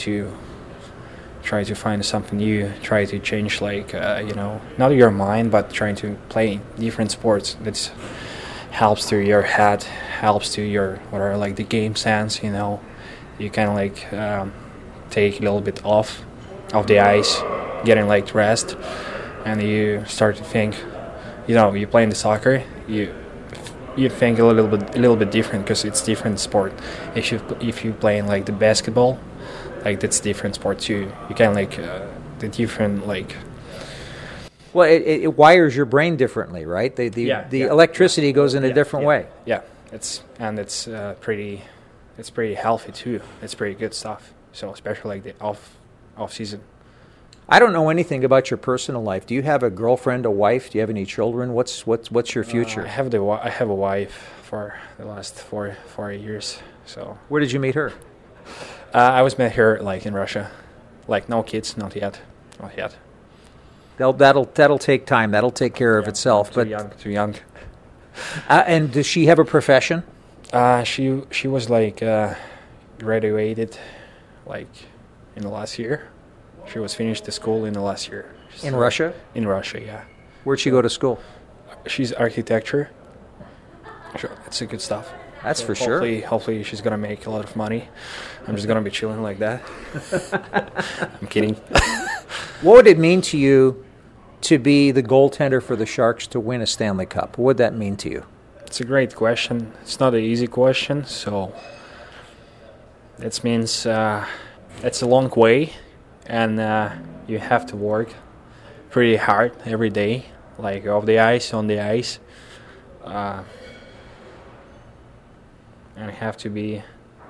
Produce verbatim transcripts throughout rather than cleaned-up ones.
to try to find something new, try to change, like, uh, you know, not your mind, but trying to play different sports. That helps to your head, helps to your, whatever, like the game sense, you know. You kind of like um, take a little bit off of the ice, getting like rest, and you start to think, you know, you play in the soccer, you you think a little bit a little bit different because it's different sport. If you if you play in like the basketball, like that's different sport too. You can like uh, the different like. Well, it, it wires your brain differently, right? The the, yeah, the yeah, electricity yeah, goes in a yeah, different yeah, way. Yeah, it's and it's uh, pretty, it's pretty healthy too. It's pretty good stuff. So especially like the off off season. I don't know anything about your personal life. Do you have a girlfriend, a wife? Do you have any children? What's what's what's your future? Uh, I have the I have a wife for the last four four years. So where did you meet her? Uh, I was met here like in Russia, like no kids, not yet, not yet. That'll that'll, that'll take time. That'll take care of yeah, itself. Too but young, too young. Uh, and does she have a profession? Uh, she she was like uh, graduated, like in the last year. She was finished the school in the last year. So in Russia? In Russia, yeah. Where'd she go to school? She's architecture. Sure, it's a good stuff. That's so for hopefully, sure. Hopefully she's going to make a lot of money. I'm just going to be chilling like that. I'm kidding. What would it mean to you to be the goaltender for the Sharks to win a Stanley Cup? What would that mean to you? It's a great question. It's not an easy question, so it means uh, it's a long way, and uh, you have to work pretty hard every day, like off the ice, on the ice. Uh, and have to be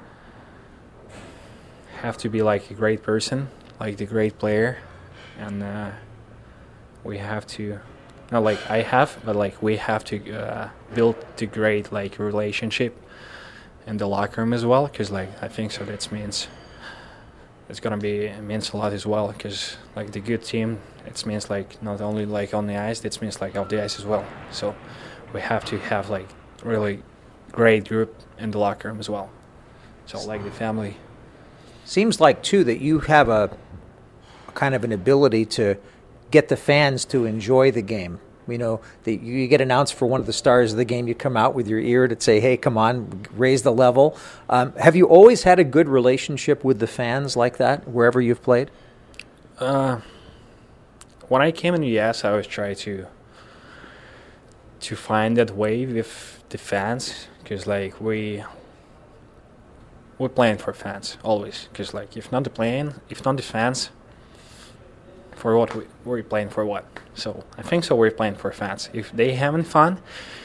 have to be like a great person, like the great player, and uh, we have to not like I have, but like we have to uh, build the great like relationship in the locker room as well, because like I think so that means it's gonna be it means a lot as well, because like the good team, it means like not only like on the ice, it means like off the ice as well. So we have to have like really great group in the locker room as well. So like the family. Seems like too that you have a, a kind of an ability to get the fans to enjoy the game. You know, the, you get announced for one of the stars of the game, you come out with your ear to say, hey, come on, raise the level. Um, have you always had a good relationship with the fans like that, wherever you've played? Uh, when I came in the U S, I always try to to find that way with the fans, because like we we're playing for fans always, because like if not the playing, if not the fans, for what we, we're playing for what? So I think so we're playing for fans. If they having fun,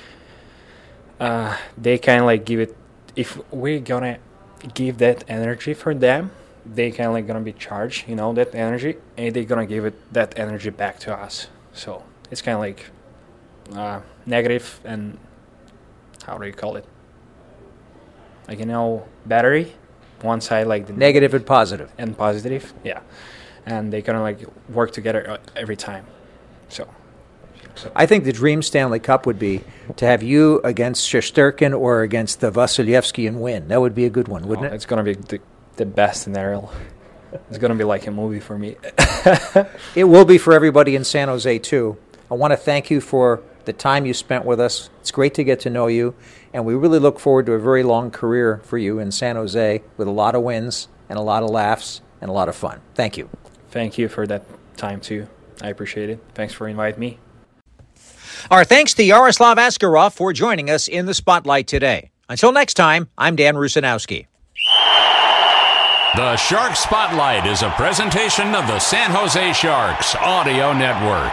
uh, they kind of like give it. If we're gonna give that energy for them, they kind of like gonna be charged, you know, that energy, and they're gonna give it that energy back to us. So it's kind of like uh, negative and how do you call it? Like, you know, battery. One side like the negative and positive. And positive, yeah. And they kind of like work together every time. So, so I think the dream Stanley Cup would be to have you against Shesterkin or against the Vasilevsky and win. That would be a good one, wouldn't oh, it? It's going to be the, the best scenario. It's going to be like a movie for me. It will be for everybody in San Jose, too. I want to thank you for the time you spent with us. It's great to get to know you, and we really look forward to a very long career for you in San Jose with a lot of wins and a lot of laughs and a lot of fun. Thank you. Thank you for that time, too. I appreciate it. Thanks for inviting me. Our thanks to Yaroslav Askarov for joining us in the Spotlight today. Until next time, I'm Dan Rusanowski. The Shark Spotlight is a presentation of the San Jose Sharks Audio Network.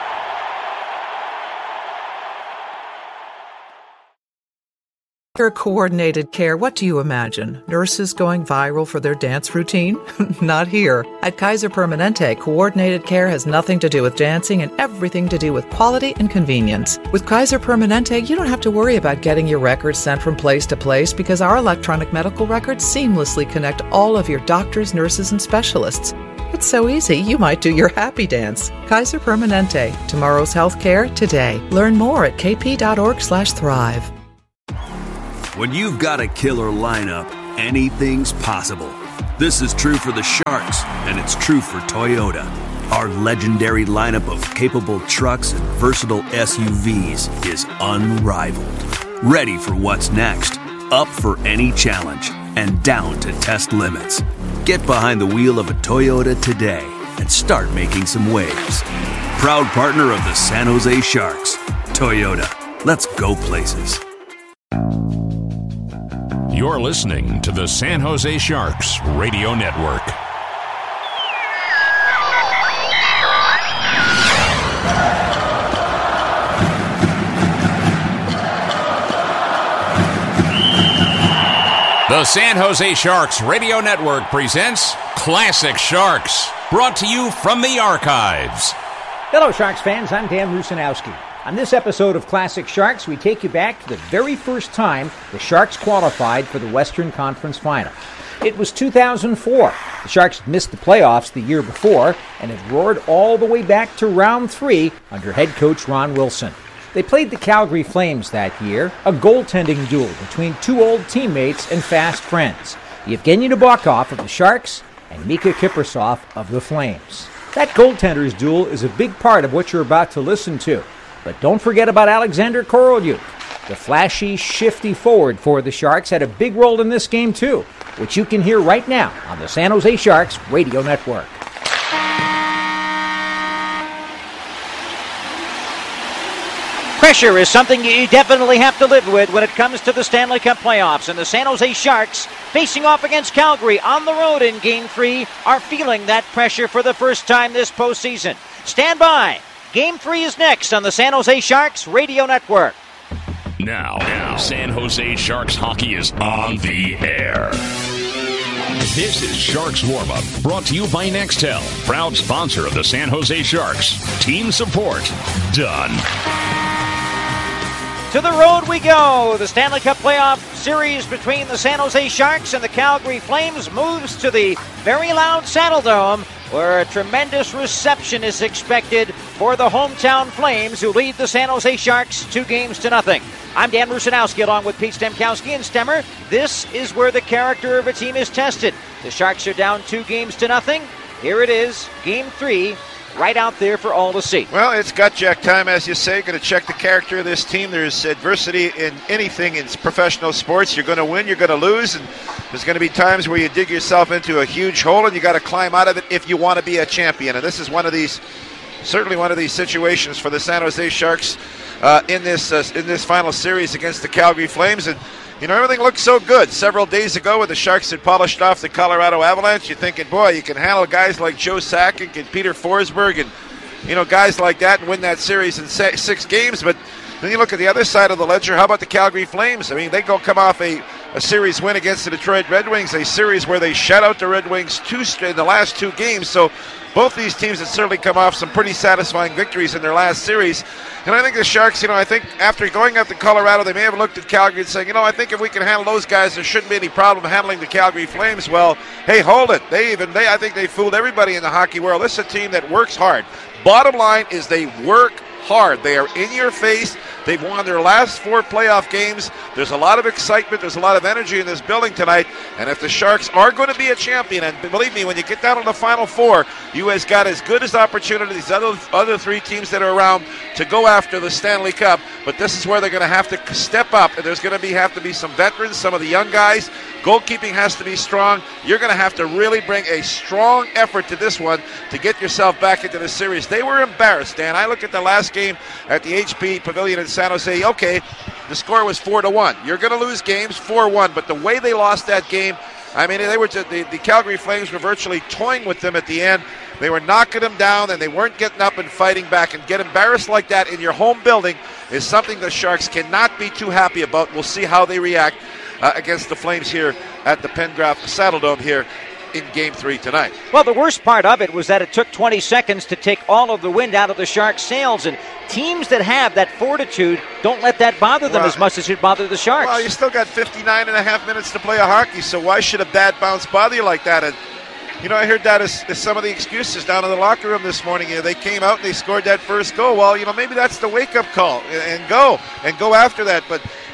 Coordinated care, what do you imagine? Nurses going viral for their dance routine? Not here. At Kaiser Permanente, coordinated care has nothing to do with dancing and everything to do with quality and convenience. With Kaiser Permanente, you don't have to worry about getting your records sent from place to place because our electronic medical records seamlessly connect all of your doctors, nurses, and specialists. It's so easy, you might do your happy dance. Kaiser Permanente, tomorrow's healthcare today. Learn more at kp.org slash thrive. When you've got a killer lineup, anything's possible. This is true for the Sharks, and it's true for Toyota. Our legendary lineup of capable trucks and versatile S U Vs is unrivaled. Ready for what's next, up for any challenge, and down to test limits. Get behind the wheel of a Toyota today and start making some waves. Proud partner of the San Jose Sharks. Toyota, let's go places. You're listening to the San Jose Sharks Radio Network. The San Jose Sharks Radio Network presents Classic Sharks, brought to you from the archives. Hello, Sharks fans. I'm Dan Rusanowski. On this episode of Classic Sharks, we take you back to the very first time the Sharks qualified for the Western Conference Final. It was two thousand four. The Sharks had missed the playoffs the year before and had roared all the way back to round three under head coach Ron Wilson. They played the Calgary Flames that year, a goaltending duel between two old teammates and fast friends, Yevgeny Nabokov of the Sharks and Mika Kiprusoff of the Flames. That goaltenders duel is a big part of what you're about to listen to. But don't forget about Alexander Korolyuk. The flashy, shifty forward for the Sharks had a big role in this game too, which you can hear right now on the San Jose Sharks Radio Network. Pressure is something you definitely have to live with when it comes to the Stanley Cup playoffs, and the San Jose Sharks, facing off against Calgary on the road in Game three, are feeling that pressure for the first time this postseason. Stand by. Game three is next on the San Jose Sharks Radio Network. Now, now, San Jose Sharks hockey is on the air. This is Sharks Warm-Up, brought to you by Nextel, proud sponsor of the San Jose Sharks. Team support done. To the road we go. The Stanley Cup playoff series between the San Jose Sharks and the Calgary Flames moves to the very loud Saddledome, where a tremendous reception is expected for the hometown Flames, who lead the San Jose Sharks two games to nothing. I'm Dan Rusanowski along with Pete Stemkowski and Stemmer. This is where the character of a team is tested. The Sharks are down two games to nothing. Here it is, Game three, right out there for all to see. Well, it's gut check time, as you say. Going to check the character of this team. There's adversity in anything in professional sports. You're going to win, you're going to lose, and there's going to be times where you dig yourself into a huge hole and you got to climb out of it if you want to be a champion. And this is one of these, certainly one of these situations for the San Jose Sharks uh, in this uh, in this final series against the Calgary Flames. And you know, everything looked so good. Several days ago when the Sharks had polished off the Colorado Avalanche, you're thinking, boy, you can handle guys like Joe Sakic and Peter Forsberg and, you know, guys like that and win that series in six games. But then you look at the other side of the ledger. How about the Calgary Flames? I mean, they go come off a, a series win against the Detroit Red Wings, a series where they shut out the Red Wings two in the last two games. So both these teams have certainly come off some pretty satisfying victories in their last series. And I think the Sharks, you know, I think after going up to Colorado, they may have looked at Calgary and saying, you know, I think if we can handle those guys, there shouldn't be any problem handling the Calgary Flames. Well, hey, hold it. They even, they, I think they fooled everybody in the hockey world. This is a team that works hard. Bottom line is they work hard. They are in your face. They've won their last four playoff games. There's a lot of excitement. There's a lot of energy in this building tonight. And if the Sharks are going to be a champion, and believe me, when you get down to the Final Four, you has got as good as opportunity as other, other three teams that are around to go after the Stanley Cup. But this is where they're going to have to step up. And there's going to be have to be some veterans, some of the young guys. Goalkeeping has to be strong. You're going to have to really bring a strong effort to this one to get yourself back into the series. They were embarrassed, Dan. I look at the last game at the H P Pavilion in San Jose. Okay, the score was four to one. You're going to lose games four one, but the way they lost that game, I mean, they were just, the, the Calgary Flames were virtually toying with them at the end. They were knocking them down, and they weren't getting up and fighting back. And get embarrassed like that in your home building is something the Sharks cannot be too happy about. We'll see how they react uh, against the Flames here at the Pengraft Saddledome here in Game three tonight. Well, the worst part of it was that it took twenty seconds to take all of the wind out of the Sharks' sails, and teams that have that fortitude don't let that bother them well, as much as it bothered the Sharks. Well, you still got fifty-nine and a half minutes to play a hockey, so why should a bad bounce bother you like that? And, you know, I heard that as, as some of the excuses down in the locker room this morning. You know, they came out and they scored that first goal. Well, you know, maybe that's the wake-up call, and, and go, and go after that. But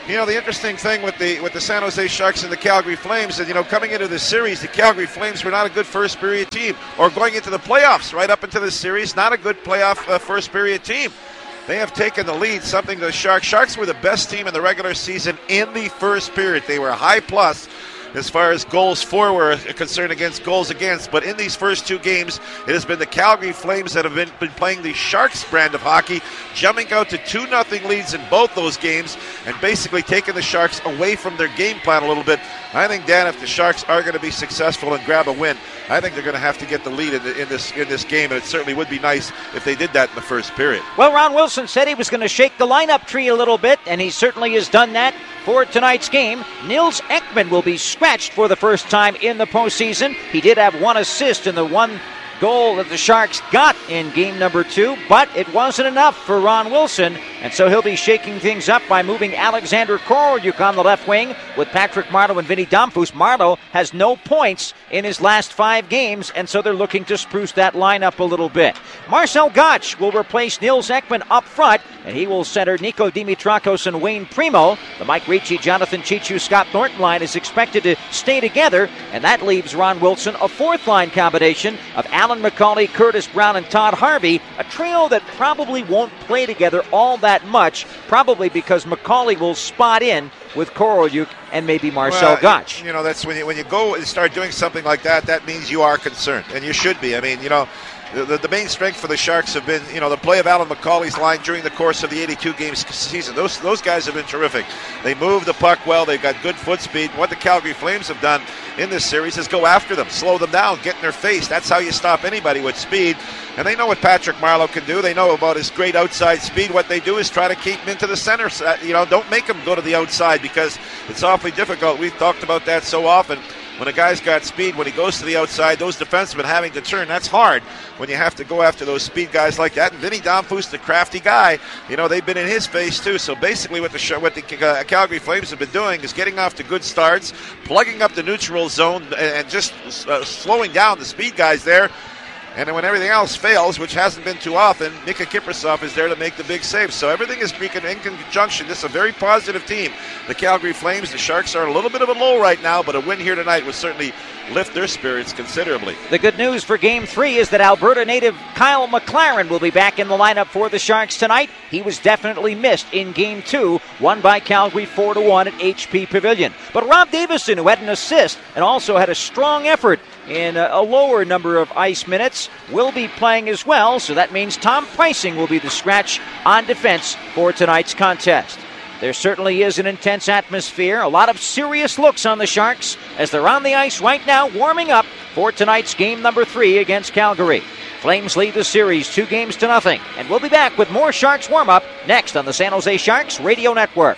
You know, the interesting thing with the with the San Jose Sharks and the Calgary Flames is, you know, coming into this series, the Calgary Flames were not a good first period team, or going into the playoffs right up into this series, not a good playoff uh, first period team. They have taken the lead, something the Sharks. Sharks were the best team in the regular season in the first period. They were a high plus as far as goals for were concerned against goals against. But in these first two games, it has been the Calgary Flames that have been, been playing the Sharks brand of hockey, jumping out to two nothing leads in both those games and basically taking the Sharks away from their game plan a little bit. I think, Dan, if the Sharks are going to be successful and grab a win, I think they're going to have to get the lead in, the, in this in this game, and it certainly would be nice if they did that in the first period. Well, Ron Wilson said he was going to shake the lineup tree a little bit, and he certainly has done that for tonight's game. Nils Ekman will be scratched for the first time in the postseason. He did have one assist in the one goal that the Sharks got in game number two, but it wasn't enough for Ron Wilson, and so he'll be shaking things up by moving Alexander Korolyuk on the left wing with Patrick Marleau and Vinny Damphousse. Marleau has no points in his last five games, and so they're looking to spruce that lineup a little bit. Marcel Gottsch will replace Nils Ekman up front, and he will center Nico Dimitrakos and Wayne Primo. The Mike Ricci, Jonathan Chichu, Scott Thornton line is expected to stay together, and that leaves Ron Wilson a fourth line combination of Alan McCauley, Curtis Brown, and Todd Harvey, a trio that probably won't play together all that much, probably because McCauley will spot in with Korolyuk and maybe Marcel well, Gottsch. You know, that's when you, when you go and start doing something like that, that means you are concerned, and you should be. I mean, you know, The, the main strength for the Sharks have been, you know, the play of Alan McCauley's line during the course of the eighty-two game season. Those those guys have been terrific. They move the puck well. They've got good foot speed. What the Calgary Flames have done in this series is go after them, slow them down, get in their face. That's how you stop anybody with speed. And they know what Patrick Marleau can do. They know about his great outside speed. What they do is try to keep him into the center. You know, don't make him go to the outside because it's awfully difficult. We've talked about that so often. When a guy's got speed, when he goes to the outside, those defensemen having to turn, that's hard when you have to go after those speed guys like that. And Vinny Damphousse, the crafty guy, you know, they've been in his face too. So basically what the what the uh, Calgary Flames have been doing is getting off to good starts, plugging up the neutral zone, and, and just uh, slowing down the speed guys there. And then when everything else fails, which hasn't been too often, Mika Kiprasov is there to make the big save. So everything is speaking in conjunction. This is a very positive team. The Calgary Flames, the Sharks are a little bit of a low right now, but a win here tonight would certainly lift their spirits considerably. The good news for Game three is that Alberta native Kyle McLaren will be back in the lineup for the Sharks tonight. He was definitely missed in Game two, won by Calgary four to one at H P Pavilion. But Rob Davison, who had an assist and also had a strong effort in a, a lower number of ice minutes, will be playing as well, so that means Tom Preissing will be the scratch on defense for tonight's contest. There certainly is an intense atmosphere, a lot of serious looks on the Sharks as they're on the ice right now warming up for tonight's game number three against Calgary. Flames lead the series two games to nothing, and we'll be back with more Sharks warm-up next on the San Jose Sharks Radio Network.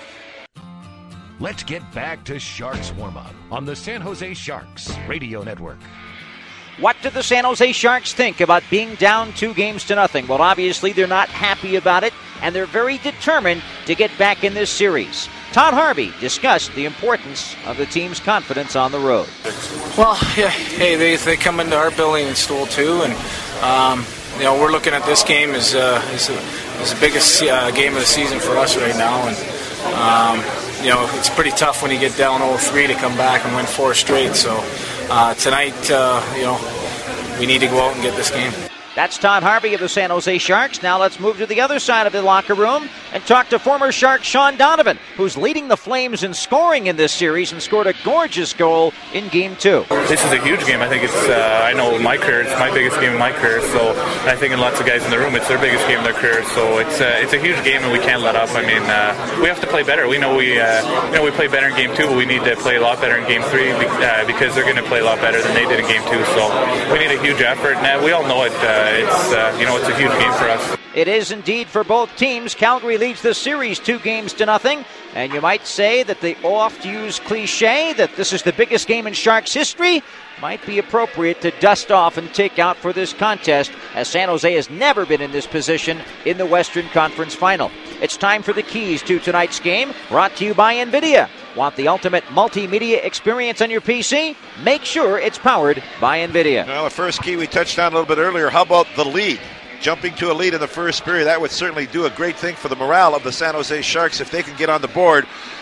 Let's get back to Sharks warm-up on the San Jose Sharks Radio Network. What do the San Jose Sharks think about being down two games to nothing? Well, obviously they're not happy about it, and they're very determined to get back in this series. Todd Harvey discussed the importance of the team's confidence on the road. Well, yeah, hey, they they come into our building and stole two, and um, you know we're looking at this game as uh, as, a, as the biggest uh, game of the season for us right now, and um, you know it's pretty tough when you get down oh three to come back and win four straight. So uh, tonight, uh, you know, we need to go out and get this game. That's Todd Harvey of the San Jose Sharks. Now let's move to the other side of the locker room and talk to former Shark Sean Donovan, who's leading the Flames in scoring in this series and scored a gorgeous goal in Game two. This is a huge game. I think it's, uh, I know in my career, it's my biggest game in my career, so I think in lots of guys in the room, it's their biggest game in their career, so it's uh, it's a huge game and we can't let up. I mean, uh, we have to play better. We know we uh, you know we play better in Game two, but we need to play a lot better in Game three uh, because they're going to play a lot better than they did in Game two, so we need a huge effort, and uh, we all know it. Uh, it's uh, you know it's a huge game for us. It is indeed for both teams. Calgary leads the series two games to nothing, and you might say that the oft-used cliche that this is the biggest game in Sharks history might be appropriate to dust off and take out for this contest, as San Jose has never been in this position in the Western Conference Final. It's time for the keys to tonight's game, brought to you by NVIDIA. Want the ultimate multimedia experience on your P C? Make sure it's powered by NVIDIA. Well, the first key we touched on a little bit earlier, how about the lead? Jumping to a lead in the first period, that would certainly do a great thing for the morale of the San Jose Sharks if they can get on the board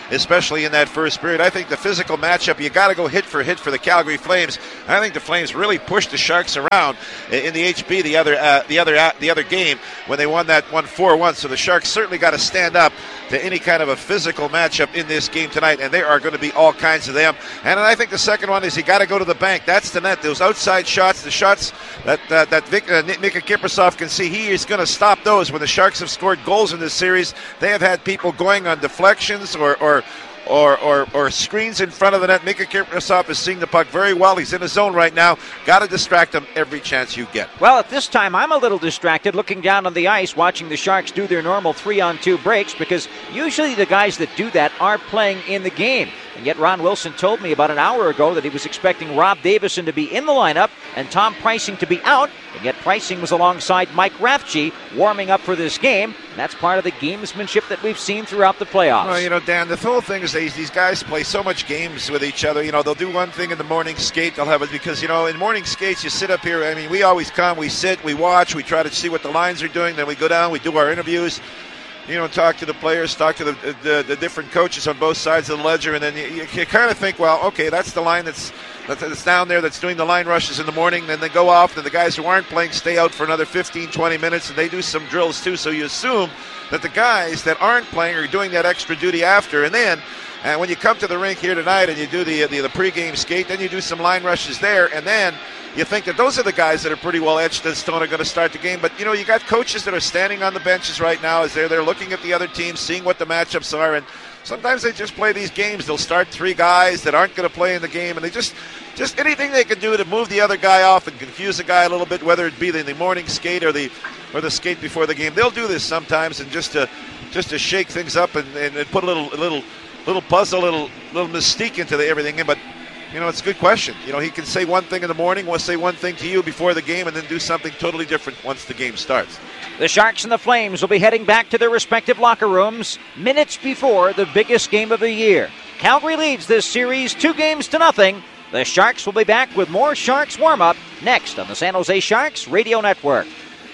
especially in that first period. I think the physical matchup, you got to go hit for hit for the Calgary Flames. I think the Flames really pushed the Sharks around in the H B the other uh, the other uh, the other game when they won that one four one. So the Sharks certainly got to stand up to any kind of a physical matchup in this game tonight, and there are going to be all kinds of them. And I think the second one is you got to go to the bank. That's the net. Those outside shots, the shots that uh, that Vic, uh, Mika Kiprusoff can see, he is going to stop those. When the Sharks have scored goals in this series, they have had people going on deflections or or Or, or or screens in front of the net. Mika Kiprusoff is seeing the puck very well. He's in his zone right now. Got to distract him every chance you get. Well, at this time, I'm a little distracted looking down on the ice, watching the Sharks do their normal three-on-two breaks, because usually the guys that do that are playing in the game. And yet Ron Wilson told me about an hour ago that he was expecting Rob Davison to be in the lineup and Tom Preissing to be out, and yet Preissing was alongside Mike Rathje warming up for this game. And that's part of the gamesmanship that we've seen throughout the playoffs. Well, you know, Dan, the whole thing is these, these guys play so much games with each other. You know, they'll do one thing in the morning skate. They'll have it because, you know, in morning skates, you sit up here. I mean, we always come, we sit, we watch, we try to see what the lines are doing. Then we go down, we do our interviews. You know, talk to the players, talk to the, the the different coaches on both sides of the ledger, and then you, you, you kind of think, well, okay, that's the line that's, that's down there that's doing the line rushes in the morning. Then they go off, and the guys who aren't playing stay out for another fifteen, twenty minutes, and they do some drills too. So you assume that the guys that aren't playing are doing that extra duty after. And then and when you come to the rink here tonight and you do the, the, the pregame skate, then you do some line rushes there, and then you think that those are the guys that are pretty well etched in stone are going to start the game. But, you know, you got coaches that are standing on the benches right now as they're, they're looking at the other teams, seeing what the matchups are. And sometimes they just play these games. They'll start three guys that aren't going to play in the game. And they just, just anything they can do to move the other guy off and confuse the guy a little bit, whether it be in the morning skate or the or the skate before the game. They'll do this sometimes, and just to just to shake things up and, and, and put a little a little little puzzle, a little little mystique into the, everything. But you know, it's a good question. You know, he can say one thing in the morning, will say one thing to you before the game, and then do something totally different once the game starts. The Sharks and the Flames will be heading back to their respective locker rooms minutes before the biggest game of the year. Calgary leads this series two games to nothing. The Sharks will be back with more Sharks warm-up next on the San Jose Sharks Radio Network.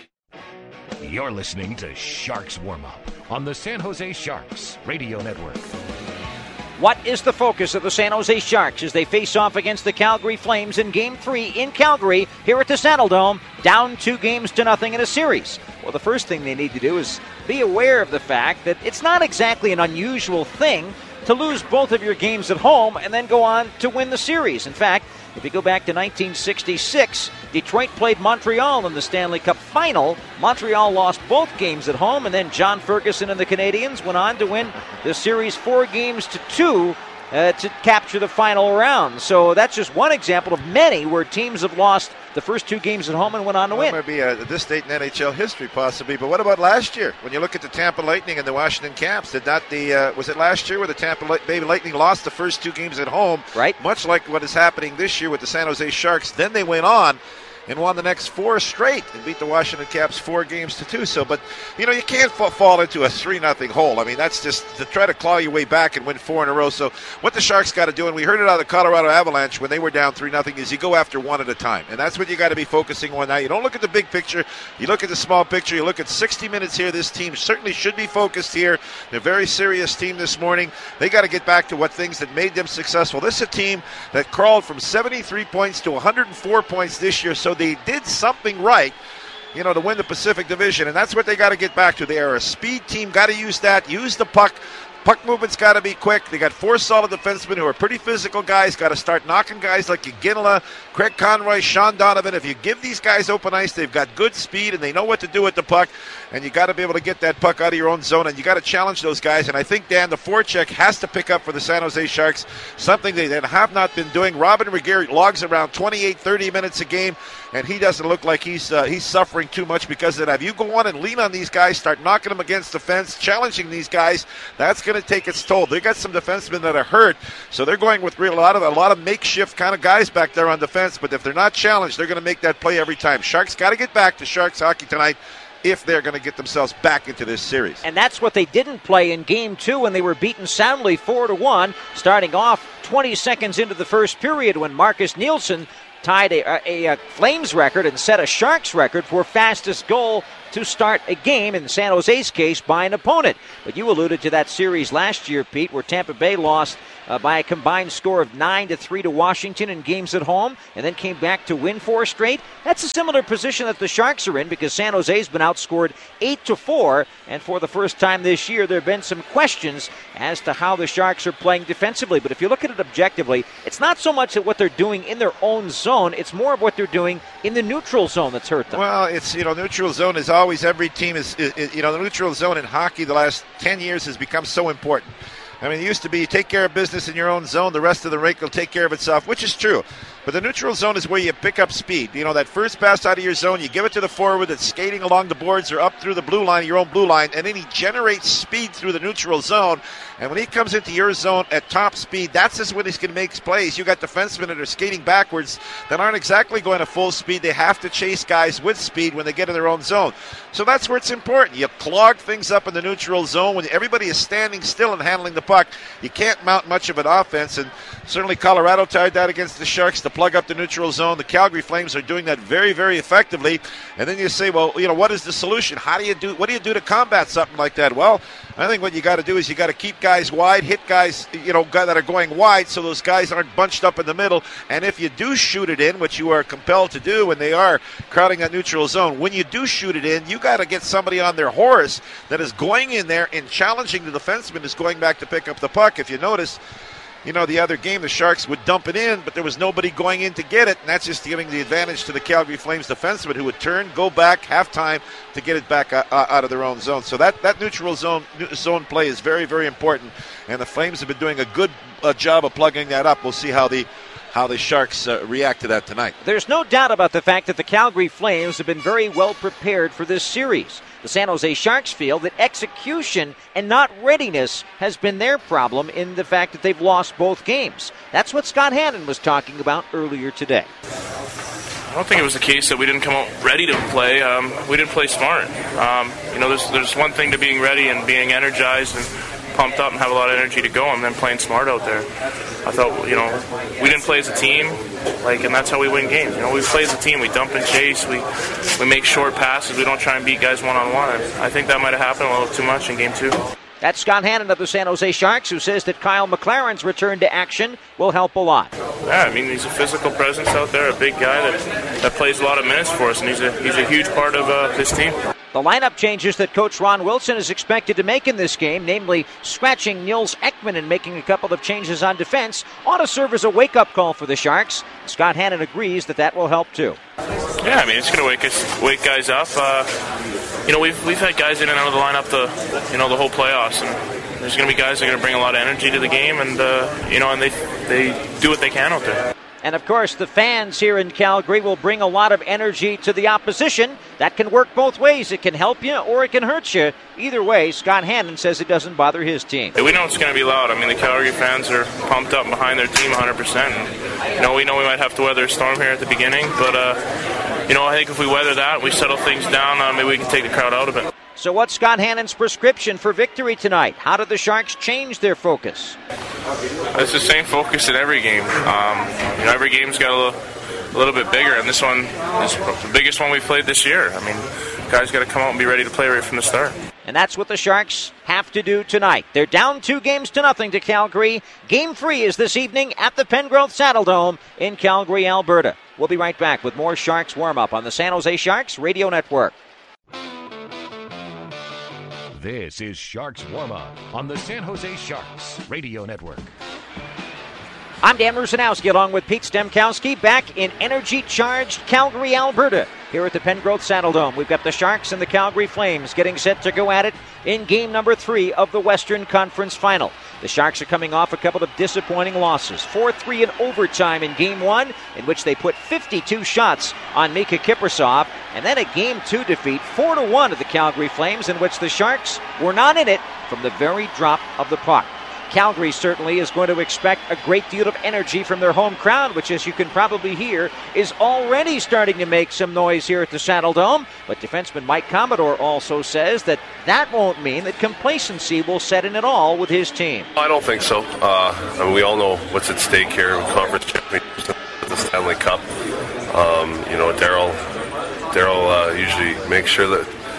You're listening to Sharks Warm-Up on the San Jose Sharks Radio Network. What is the focus of the San Jose Sharks as they face off against the Calgary Flames in Game three in Calgary here at the Saddledome, down two games to nothing in a series? Well, the first thing they need to do is be aware of the fact that it's not exactly an unusual thing to lose both of your games at home and then go on to win the series. In fact, if you go back to nineteen sixty-six, Detroit played Montreal in the Stanley Cup Final. Montreal lost both games at home, and then John Ferguson and the Canadiens went on to win the series four games to two uh, to capture the final round. So that's just one example of many where teams have lost the first two games at home and went on to well, win. That might be a, this date in N H L history, possibly. But what about last year? When you look at the Tampa Lightning and the Washington Caps, did not the uh, was it last year where the Tampa Bay Lightning lost the first two games at home? Right. Much like what is happening this year with the San Jose Sharks. Then they went on and won the next four straight and beat the Washington Caps four games to two. So, but, you know, you can't fa- fall into a three nothing hole. I mean, that's just to try to claw your way back and win four in a row. So what the Sharks got to do, and we heard it out of the Colorado Avalanche when they were down three nothing, is you go after one at a time. And that's what you got to be focusing on now. You don't look at the big picture. You look at the small picture. You look at sixty minutes here. This team certainly should be focused here. They're a very serious team this morning. They got to get back to what things that made them successful. This is a team that crawled from seventy-three points to one hundred four points this year. So they did something right, you know, to win the Pacific Division, and that's what they got to get back to. They are a speed team, got to use that, use the puck. Puck movement's got to be quick. They got four solid defensemen who are pretty physical guys. Got to start knocking guys like Iginla, Craig Conroy, Sean Donovan. If you give these guys open ice, they've got good speed and they know what to do with the puck. And you got to be able to get that puck out of your own zone, and you got to challenge those guys. And I think, Dan, the forecheck has to pick up for the San Jose Sharks, something they have not been doing. Robin Regehr logs around twenty-eight, thirty minutes a game, and he doesn't look like he's uh, he's suffering too much because of that. If you go on and lean on these guys, start knocking them against the fence, challenging these guys, that's going to take its toll. They got some defensemen that are hurt, so they're going with real, a lot of a lot of makeshift kind of guys back there on defense. But if they're not challenged, they're going to make that play every time. Sharks got to get back to Sharks hockey tonight if they're going to get themselves back into this series. And that's what they didn't play in Game two when they were beaten soundly four to one, starting off twenty seconds into the first period when Marcus Nielsen tied a, a, a Flames record and set a Sharks record for fastest goal to start a game, in San Jose's case, by an opponent. But you alluded to that series last year, Pete, where Tampa Bay lost Uh, by a combined score of nine to three to Washington in games at home, and then came back to win four straight. That's a similar position that the Sharks are in, because San Jose's been outscored eight to four, and for the first time this year, there have been some questions as to how the Sharks are playing defensively. But if you look at it objectively, it's not so much at what they're doing in their own zone, it's more of what they're doing in the neutral zone that's hurt them. Well, it's, you know, neutral zone is always, every team is, is, is you know, the neutral zone in hockey the last ten years has become so important. I mean, it used to be you take care of business in your own zone, the rest of the rink will take care of itself, which is true. But the neutral zone is where you pick up speed. You know, that first pass out of your zone, you give it to the forward that's skating along the boards or up through the blue line, your own blue line, and then he generates speed through the neutral zone. And when he comes into your zone at top speed, that's just when he's going to make plays. You got defensemen that are skating backwards that aren't exactly going at full speed. They have to chase guys with speed when they get in their own zone. So that's where it's important. You clog things up in the neutral zone. When everybody is standing still and handling the puck, you can't mount much of an offense. And certainly Colorado tried that against the Sharks to plug up the neutral zone. The Calgary Flames are doing that very, very effectively. And then you say, well, you know, what is the solution? How do you do, what do you do to combat something like that? Well, I think what you got to do is you got to keep guys wide, hit guys, you know, that are going wide, so those guys aren't bunched up in the middle. And if you do shoot it in, which you are compelled to do when they are crowding that neutral zone, when you do shoot it in, you got to get somebody on their horse that is going in there and challenging the defenseman is going back to pick up the puck. If you notice, you know, the other game, the Sharks would dump it in, but there was nobody going in to get it, and that's just giving the advantage to the Calgary Flames defenseman, who would turn, go back, halftime to get it back uh, out of their own zone. So that, that neutral zone zone play is very, very important, and the Flames have been doing a good uh, job of plugging that up. We'll see how the how the Sharks uh, react to that tonight. There's no doubt about the fact that the Calgary Flames have been very well prepared for this series. The San Jose Sharks feel that execution and not readiness has been their problem in the fact that they've lost both games. That's what Scott Hannon was talking about earlier today. I don't think it was the case that we didn't come out ready to play. Um, we didn't play smart. Um, you know, there's, there's one thing to being ready and being energized and pumped up and have a lot of energy to go, and then playing smart out there. I thought, you know, we didn't play as a team, like, and that's how we win games. You know, we play as a team. We dump and chase. We we make short passes. We don't try and beat guys one-on-one. I think that might have happened a little too much in game two. That's Scott Hannon of the San Jose Sharks, who says that Kyle McLaren's return to action will help a lot. Yeah, I mean, he's a physical presence out there, a big guy that, that plays a lot of minutes for us, and he's a, he's a huge part of uh, this team. The lineup changes that Coach Ron Wilson is expected to make in this game, namely scratching Nils Ekman and making a couple of changes on defense, ought to serve as a wake-up call for the Sharks. Scott Hannon agrees that that will help too. Yeah, I mean, it's going to wake us, wake guys up. Uh, you know, we've we've had guys in and out of the lineup the you know the whole playoffs, and there's going to be guys that are going to bring a lot of energy to the game, and uh, you know, and they they do what they can out there. And, of course, the fans here in Calgary will bring a lot of energy to the opposition. That can work both ways. It can help you or it can hurt you. Either way, Scott Hannon says it doesn't bother his team. We know it's going to be loud. I mean, the Calgary fans are pumped up behind their team one hundred percent. And, you know, we know we might have to weather a storm here at the beginning, but, uh, you know, I think if we weather that, we settle things down, uh, maybe we can take the crowd out of it. So what's Scott Hannon's prescription for victory tonight? How do the Sharks change their focus? It's the same focus in every game. Um, you know, every game's got a little, a little bit bigger, and this one is the biggest one we've played this year. I mean, guys got to come out and be ready to play right from the start. And that's what the Sharks have to do tonight. They're down two games to nothing to Calgary. Game three is this evening at the Pengrowth Saddledome in Calgary, Alberta. We'll be right back with more Sharks warm-up on the San Jose Sharks Radio Network. This is Sharks Warm-Up on the San Jose Sharks Radio Network. I'm Dan Rusanowski along with Pete Stemkowski back in energy-charged Calgary, Alberta. Here at the Pengrowth Saddledome, we've got the Sharks and the Calgary Flames getting set to go at it in game number three of the Western Conference Final. The Sharks are coming off a couple of disappointing losses. four three in overtime in game one, in which they put fifty-two shots on Mika Kiprasov, and then a game two defeat, four to one of the Calgary Flames, in which the Sharks were not in it from the very drop of the puck. Calgary certainly is going to expect a great deal of energy from their home crowd, which, as you can probably hear, is already starting to make some noise here at the Saddledome. But defenseman Mike Commodore also says that that won't mean that complacency will set in at all with his team. I don't think so. Uh, I mean, we all know what's at stake here in conference championships, the Stanley Cup. Um, you know, Daryl Daryl uh, usually makes sure that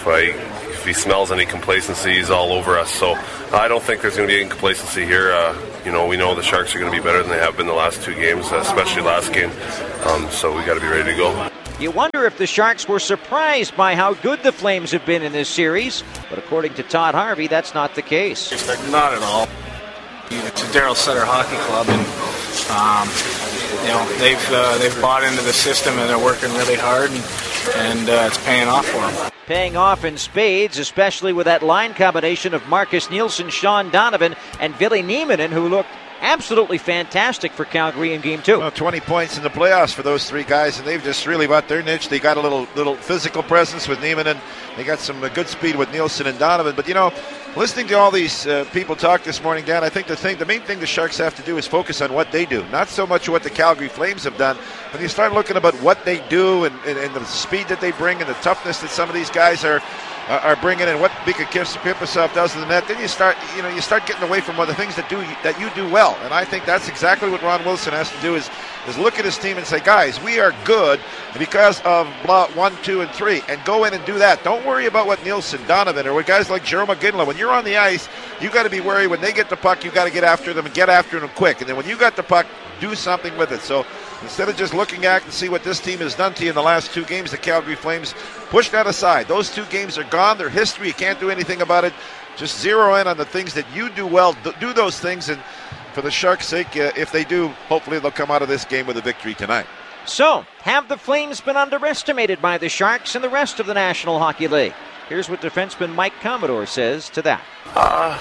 if I if he smells any complacency, he's all over us. So I don't think there's going to be any complacency here. Uh, you know, we know the Sharks are going to be better than they have been the last two games, especially last game. Um, so we got to be ready to go. You wonder if the Sharks were surprised by how good the Flames have been in this series, but according to Todd Harvey, that's not the case. Not at all. It's a Daryl Sutter hockey club, and um, you know they've uh, they've bought into the system and they're working really hard, and, and uh, it's paying off for them. Paying off in spades, especially with that line combination of Marcus Nielsen, Sean Donovan, and Ville Nieminen, who looked absolutely fantastic for Calgary in game two. Well, twenty points in the playoffs for those three guys, and they've just really got their niche. They got a little little physical presence with Nieminen. They got some uh, good speed with Nielsen and Donovan. But, you know, listening to all these uh, people talk this morning, Dan, I think the thing, the main thing the Sharks have to do is focus on what they do, not so much what the Calgary Flames have done. When you start looking about what they do and, and, and the speed that they bring and the toughness that some of these guys are uh, are bringing and what Mika Kiprusoff does in the net, then you start, you know, you start getting away from one of the things that do that you do well. And I think that's exactly what Ron Wilson has to do is is look at his team and say, guys, we are good because of blah one, two, and three, and go in and do that. Don't worry about what Nielsen, Donovan, or what guys like Jarome Iginla. When you're on the ice, you got to be worried when they get the puck. You got to get after them and get after them quick. And then when you got the puck, do something with it. So instead of just looking at and see what this team has done to you in the last two games, the Calgary Flames, push that aside. Those two games are gone. They're history. You can't do anything about it. Just zero in on the things that you do well. Do those things, and for the Sharks' sake, uh, if they do, hopefully they'll come out of this game with a victory tonight. So, have the Flames been underestimated by the Sharks and the rest of the National Hockey League? Here's what defenseman Mike Commodore says to that. Uh,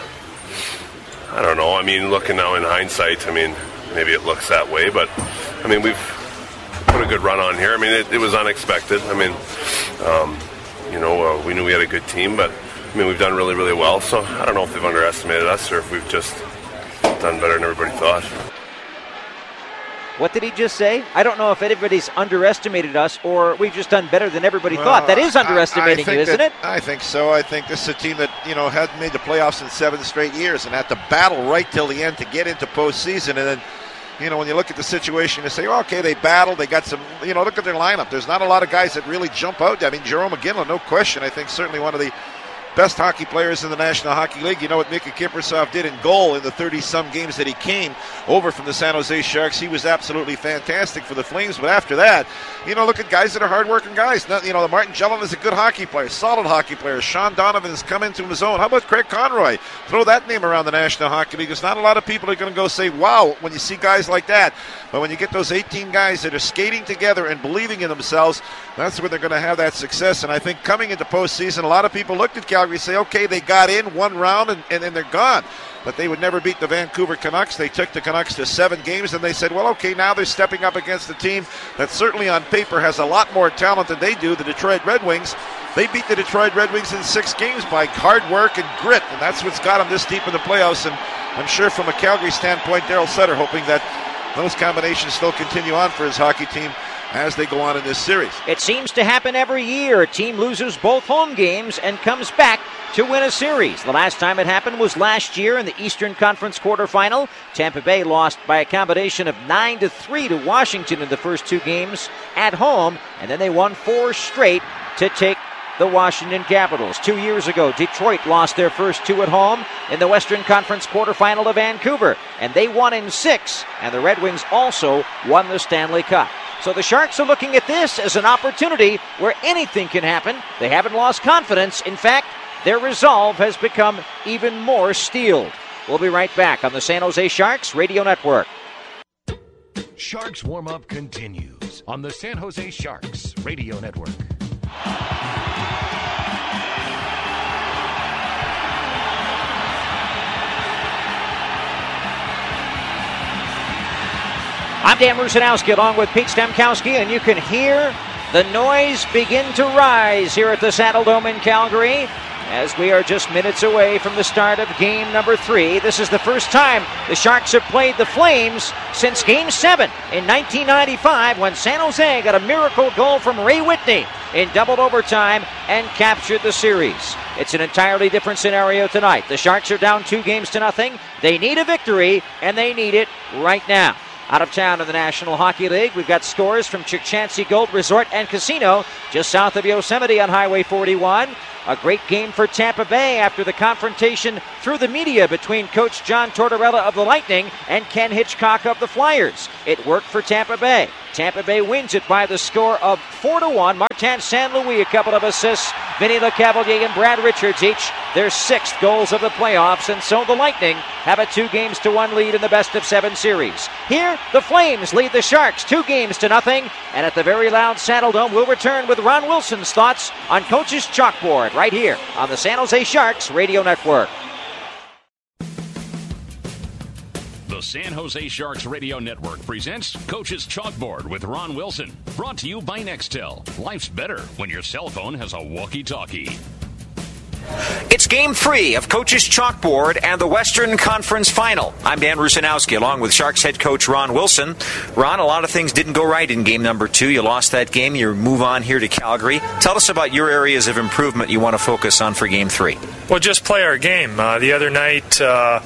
I don't know. I mean, looking now in hindsight, I mean, maybe it looks that way, but, I mean, we've put a good run on here. I mean, it, it was unexpected. I mean, um, you know, uh, we knew we had a good team, but, I mean, we've done really, really well. So I don't know if they've underestimated us or if we've just done better than everybody thought. What did he just say? I don't know if anybody's underestimated us or we've just done better than everybody well, thought. That is underestimating I, I you, isn't that, it? I think so. I think this is a team that, you know, hadn't made the playoffs in seven straight years and had to battle right till the end to get into postseason. And then, you know, when you look at the situation, you say, oh, okay, they battled. They got some, you know, look at their lineup. There's not a lot of guys that really jump out. I mean, Jarome Iginla, no question. I think certainly one of the best hockey players in the National Hockey League. You know what Mika Kiprusoff did in goal in the thirty-some games that he came over from the San Jose Sharks. He was absolutely fantastic for the Flames. But after that, you know, look at guys that are hard-working guys. Not, you know, Martin Gellin is a good hockey player, solid hockey player. Sean Donovan has come into his own. How about Craig Conroy? Throw that name around the National Hockey League. There's not a lot of people that are going to go say, wow, when you see guys like that. But when you get those eighteen guys that are skating together and believing in themselves, that's where they're going to have that success. And I think coming into postseason, a lot of people looked at Calgary and say, okay, they got in one round and, and then they're gone. But they would never beat the Vancouver Canucks. They took the Canucks to seven games, and they said, well, okay, now they're stepping up against a team that certainly on paper has a lot more talent than they do, the Detroit Red Wings. They beat the Detroit Red Wings in six games by hard work and grit, and that's what's got them this deep in the playoffs. And I'm sure from a Calgary standpoint, Daryl Sutter hoping that those combinations still continue on for his hockey team as they go on in this series. It seems to happen every year. A team loses both home games and comes back to win a series. The last time it happened was last year in the Eastern Conference quarterfinal. Tampa Bay lost by a combination of nine to three to Washington in the first two games at home, and then they won four straight to take the Washington Capitals. Two years ago, Detroit lost their first two at home in the Western Conference quarterfinal to Vancouver, and they won in six, and the Red Wings also won the Stanley Cup. So the Sharks are looking at this as an opportunity where anything can happen. They haven't lost confidence. In fact, their resolve has become even more steeled. We'll be right back on the San Jose Sharks Radio Network. Sharks warm-up continues on the San Jose Sharks Radio Network. I'm Dan Rusanowski along with Pete Stemkowski, and you can hear the noise begin to rise here at the Saddle Dome in Calgary as we are just minutes away from the start of game number three. This is the first time the Sharks have played the Flames since game seven in nineteen ninety-five when San Jose got a miracle goal from Ray Whitney in double overtime and captured the series. It's an entirely different scenario tonight. The Sharks are down two games to nothing. They need a victory, and they need it right now. out of town in the National Hockey League. We've got scores from Chukchansi Gold Resort and Casino just south of Yosemite on Highway forty-one. A great game for Tampa Bay after the confrontation through the media between Coach John Tortorella of the Lightning and Ken Hitchcock of the Flyers. It worked for Tampa Bay. Tampa Bay wins it by the score of four to one. Martin Saint Louis, a couple of assists. Vinny Lecavalier and Brad Richards each their sixth goals of the playoffs. And so the Lightning have a two games to one lead in the best of seven series. Here, the Flames lead the Sharks two games to nothing. And at the very loud Saddledome, we'll return with Ron Wilson's thoughts on Coach's Chalkboard right here on the San Jose Sharks Radio Network. The San Jose Sharks Radio Network presents Coach's Chalkboard with Ron Wilson. Brought to you by Nextel. Life's better when your cell phone has a walkie-talkie. It's game three of Coach's Chalkboard and the Western Conference Final. I'm Dan Rusanowski along with Sharks head coach Ron Wilson. Ron, a lot of things didn't go right in game number two. You lost that game. You move on here to Calgary. Tell us about your areas of improvement you want to focus on for game three. Well, just play our game. Uh, the other night, uh,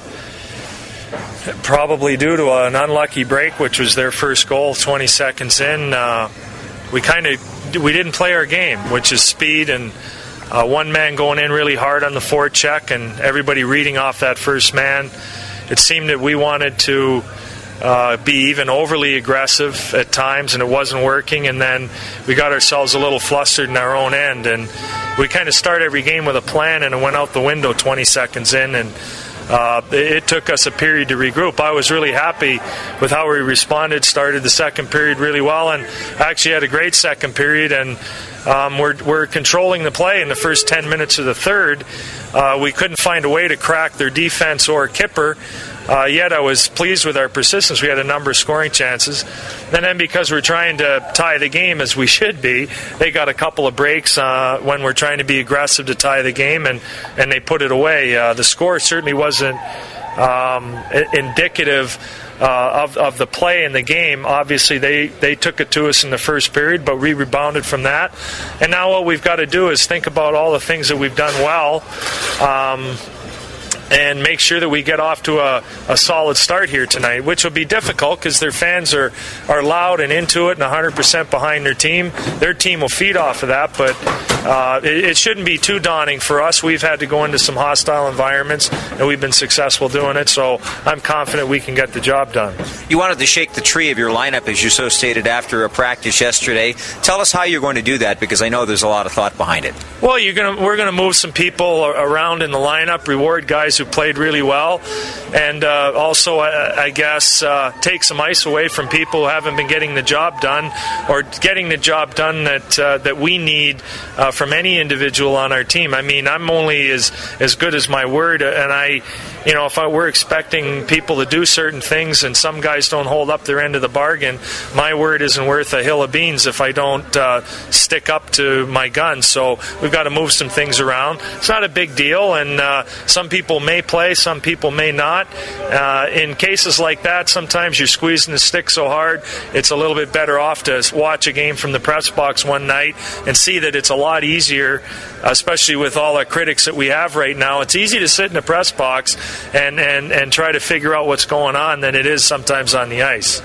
probably due to an unlucky break, which was their first goal twenty seconds in, uh, we kind of we didn't play our game, which is speed and Uh, one man going in really hard on the forecheck and everybody reading off that first man. It seemed that we wanted to uh, be even overly aggressive at times, and it wasn't working. And then we got ourselves a little flustered in our own end. And we kind of start every game with a plan, and it went out the window twenty seconds in. And Uh, it took us a period to regroup. I was really happy with how we responded, started the second period really well, and actually had a great second period, and um, we're, we're controlling the play in the first ten minutes of the third. Uh, we couldn't find a way to crack their defense or Kipper, uh, yet I was pleased with our persistence. We had a number of scoring chances. And then because we're trying to tie the game, as we should be, they got a couple of breaks uh, when we're trying to be aggressive to tie the game, and, and they put it away. Uh, the score certainly wasn't um, indicative Uh, of, of the play in the game. Obviously, they, they took it to us in the first period, but we rebounded from that. And now what we've got to do is think about all the things that we've done well um, and make sure that we get off to a, a solid start here tonight, which will be difficult because their fans are, are loud and into it and one hundred percent behind their team. Their team will feed off of that, but uh, it, it shouldn't be too daunting for us. We've had to go into some hostile environments, and we've been successful doing it, so I'm confident we can get the job done. You wanted to shake the tree of your lineup, as you so stated after a practice yesterday. Tell us how you're going to do that, because I know there's a lot of thought behind it. Well, you're gonna, we're going to move some people around in the lineup, reward guys who played really well, and uh, also, I, I guess, uh, take some ice away from people who haven't been getting the job done, or getting the job done that uh, that we need uh, from any individual on our team. I mean, I'm only as as good as my word, and I, you know, if I were expecting people to do certain things, and some guys don't hold up their end of the bargain, my word isn't worth a hill of beans if I don't uh, stick up to my guns. So we've got to move some things around. It's not a big deal, and uh, some people may play, some people may not. Uh, in cases like that, sometimes you're squeezing the stick so hard, it's a little bit better off to watch a game from the press box one night and see that it's a lot easier, especially with all the critics that we have right now. It's easy to sit in the press box and, and, and try to figure out what's going on than it is sometimes on the ice.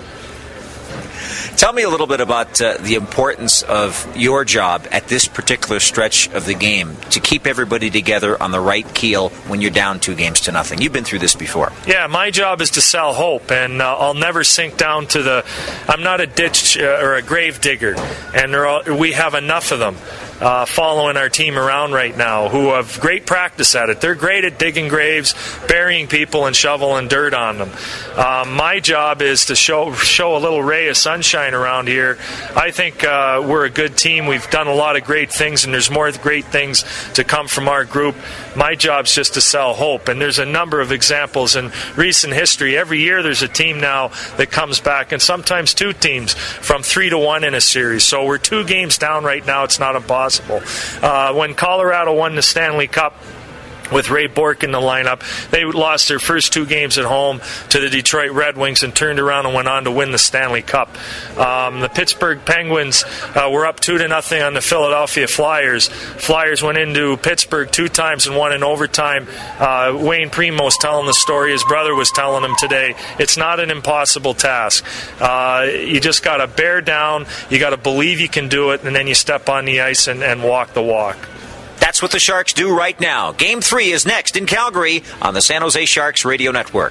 Tell me a little bit about uh, the importance of your job at this particular stretch of the game to keep everybody together on the right keel when you're down two games to nothing. You've been through this before. Yeah, my job is to sell hope, and uh, I'll never sink down to the... I'm not a ditch uh, or a grave digger, and all, we have enough of them. Uh, following our team around right now who have great practice at it. They're great at digging graves, burying people, and shoveling dirt on them. Uh, my job is to show show a little ray of sunshine around here. I think uh, we're a good team. We've done a lot of great things, and there's more great things to come from our group. My job's just to sell hope, and there's a number of examples in recent history. Every year there's a team now that comes back, and sometimes two teams from three to one in a series. So we're two games down right now. It's not impossible. Uh, when Colorado won the Stanley Cup with Ray Bourque in the lineup. They lost their first two games at home to the Detroit Red Wings and turned around and went on to win the Stanley Cup. Um, the Pittsburgh Penguins uh, were up two to nothing on the Philadelphia Flyers. Flyers went into Pittsburgh two times and won in overtime. Uh, Wayne Primo's telling the story. His brother was telling him today. It's not an impossible task. Uh, you just got to bear down. You got to believe you can do it, and then you step on the ice and, and walk the walk. That's what the Sharks do right now. Game three is next in Calgary on the San Jose Sharks Radio Network.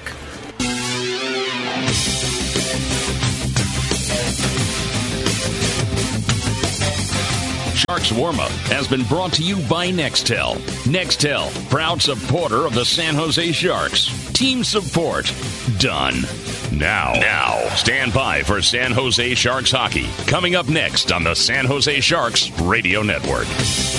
Sharks Warm-Up has been brought to you by Nextel. Nextel, proud supporter of the San Jose Sharks. Team support done. Now, now, stand by for San Jose Sharks hockey. Coming up next on the San Jose Sharks Radio Network.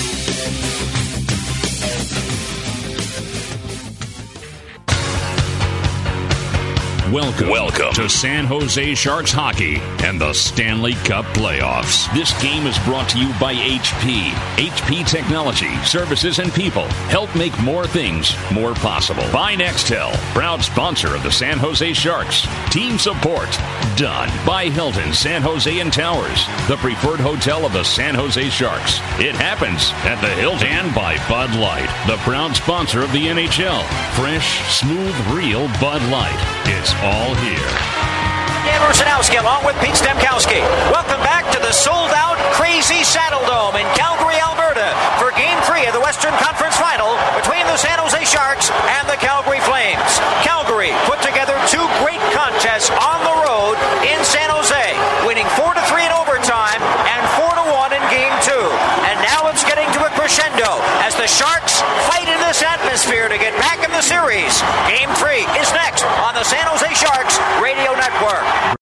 Welcome, welcome to San Jose Sharks hockey and the Stanley Cup playoffs. This game is brought to you by H P. H P Technology, services, and people help make more things more possible. By Nextel, proud sponsor of the San Jose Sharks. Team support done. By Hilton San Jose and Towers, the preferred hotel of the San Jose Sharks. It happens at the Hilton. And by Bud Light, the proud sponsor of the N H L. Fresh, smooth, real Bud Light. It's all here. Dan Rusanowski along with Pete Stemkowski. Welcome back to the sold-out Crazy Saddle Dome in Calgary, Alberta for Game three of the Western Conference Final between the San Jose Sharks and the Calgary Flames. Calgary put together two great contests on the road in San Jose, winning four to three in overtime and four to one in Game two. And now it's getting to a crescendo as the Sharks fight in this atmosphere to get back in the series. Game three is next on the San Jose Sharks Radio Network.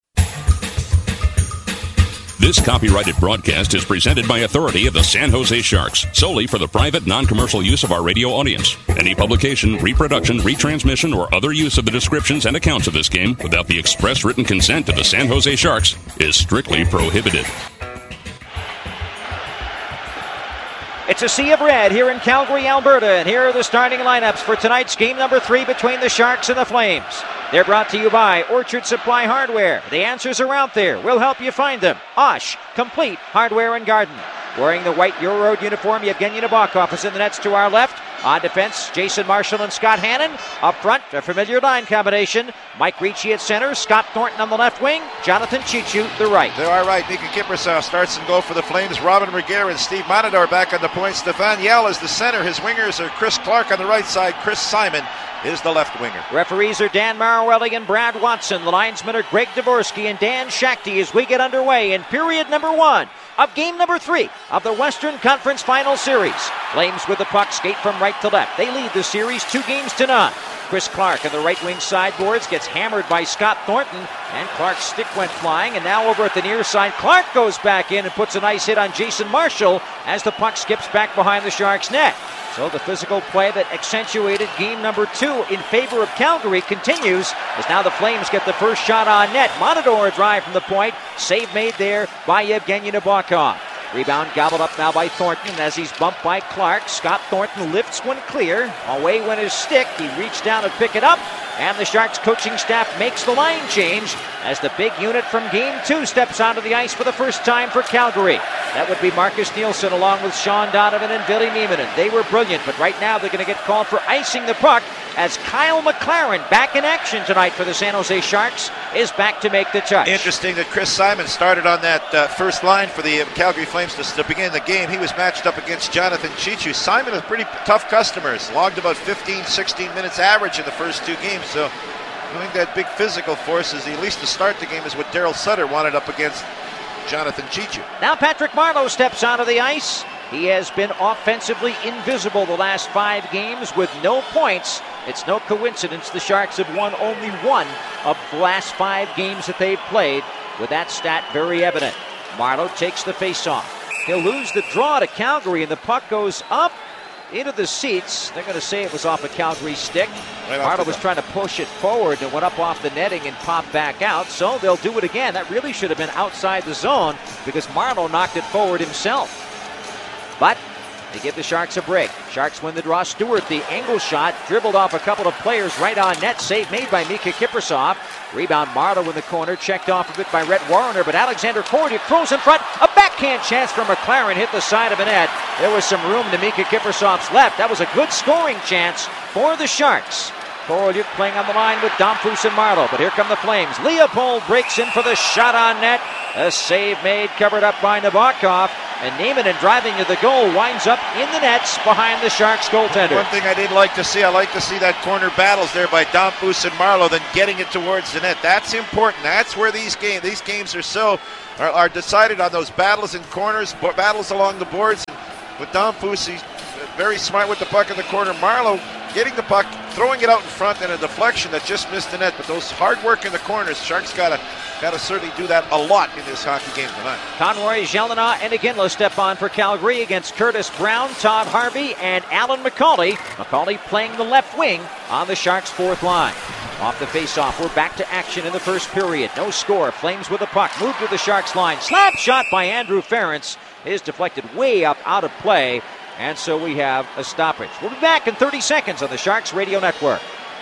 This copyrighted broadcast is presented by authority of the San Jose Sharks, solely for the private, non-commercial use of our radio audience. Any publication, reproduction, retransmission, or other use of the descriptions and accounts of this game without the express written consent of the San Jose Sharks is strictly prohibited. It's a sea of red here in Calgary, Alberta, and here are the starting lineups for tonight's game number three between the Sharks and the Flames. They're brought to you by Orchard Supply Hardware. The answers are out there. We'll help you find them. Osh, complete hardware and garden. Wearing the white Euroroad uniform, Yevgeny Nabokov is in the nets to our left. On defense, Jason Marshall and Scott Hannon. Up front, a familiar line combination. Mike Ricci at center, Scott Thornton on the left wing, Jonathan Chichu the right. They are right. Mika Kiprusoff starts and goal for the Flames. Robin Regehr and Steve Matador back on the point. Stefan Yell is the center. His wingers are Chris Clark on the right side. Chris Simon is the left winger. Referees are Dan Marowelli and Brad Watson. The linesmen are Greg Dvorsky and Dan Shakti as we get underway in period number one of game number three of the Western Conference Final Series. Flames with the puck skate from right to left. They lead the series two games to none. Chris Clark on the right wing sideboards gets hammered by Scott Thornton, and Clark's stick went flying, and now over at the near side, Clark goes back in and puts a nice hit on Jason Marshall as the puck skips back behind the Sharks' net. So the physical play that accentuated game number two in favor of Calgary continues as now the Flames get the first shot on net. Matador drive from the point. Save made there by Yevgeny Nabokov. Rebound gobbled up now by Thornton, and as he's bumped by Clark, Scott Thornton lifts one clear. Away went his stick. He reached down to pick it up, and the Sharks coaching staff makes the line change as the big unit from game two steps onto the ice for the first time for Calgary. That would be Marcus Nielsen along with Sean Donovan and Billy Niemanen. They were brilliant, but right now they're going to get called for icing the puck as Kyle McLaren, back in action tonight for the San Jose Sharks, is back to make the touch. Interesting that Chris Simon started on that uh, first line for the uh, Calgary Flames to, to begin the game. He was matched up against Jonathan Chichu. Simon is pretty tough customers. Logged about fifteen, sixteen minutes average in the first two games, so I think that big physical force is at least to start the game is what Daryl Sutter wanted up against Jonathan Chichu. Now Patrick Marleau steps onto the ice. He has been offensively invisible the last five games with no points. It's no coincidence the Sharks have won only one of the last five games that they've played, with that stat very evident. Marleau takes the faceoff. He'll lose the draw to Calgary, and the puck goes up into the seats. They're going to say it was off a Calgary stick. Right, Marleau was trying to push it forward and went up off the netting and popped back out, so they'll do it again. That really should have been outside the zone because Marleau knocked it forward himself. But They give the Sharks a break. Sharks win the draw. Stewart, the angle shot, dribbled off a couple of players right on net. Save made by Mika Kiprusoff. Rebound Marleau in the corner, checked off a bit by Rhett Warrener, but Alexander Kordiuk throws in front. A backhand chance from McLaren hit the side of the net. There was some room to Mika Kiprusoff's left. That was a good scoring chance for the Sharks. Kordiuk playing on the line with Domfus and Marleau, but here come the Flames. Leopold breaks in for the shot on net. A save made, covered up by Nabokov, and Neiman, driving to the goal, winds up in the nets behind the Sharks goaltender. One thing I did like to see, I like to see that corner battles there by Domfus and Marleau, then getting it towards the net. That's important. That's where these games, these games are so are, are decided on those battles in corners, battles along the boards. With Domfus, he's very smart with the puck in the corner. Marleau getting the puck, throwing it out in front, and a deflection that just missed the net. But those hard work in the corners, Sharks gotta gotta certainly do that a lot in this hockey game tonight. Conroy, Jelena, and Iginla step on for Calgary against Curtis Brown, Todd Harvey, and Alan McCauley. McCauley playing the left wing on the Sharks' fourth line. Off the face-off, we're back to action in the first period. No score. Flames with the puck. Move to the Sharks line. Slap shot by Andrew Ference is deflected way up out of play. And so we have a stoppage. We'll be back in thirty seconds on the Sharks Radio Network.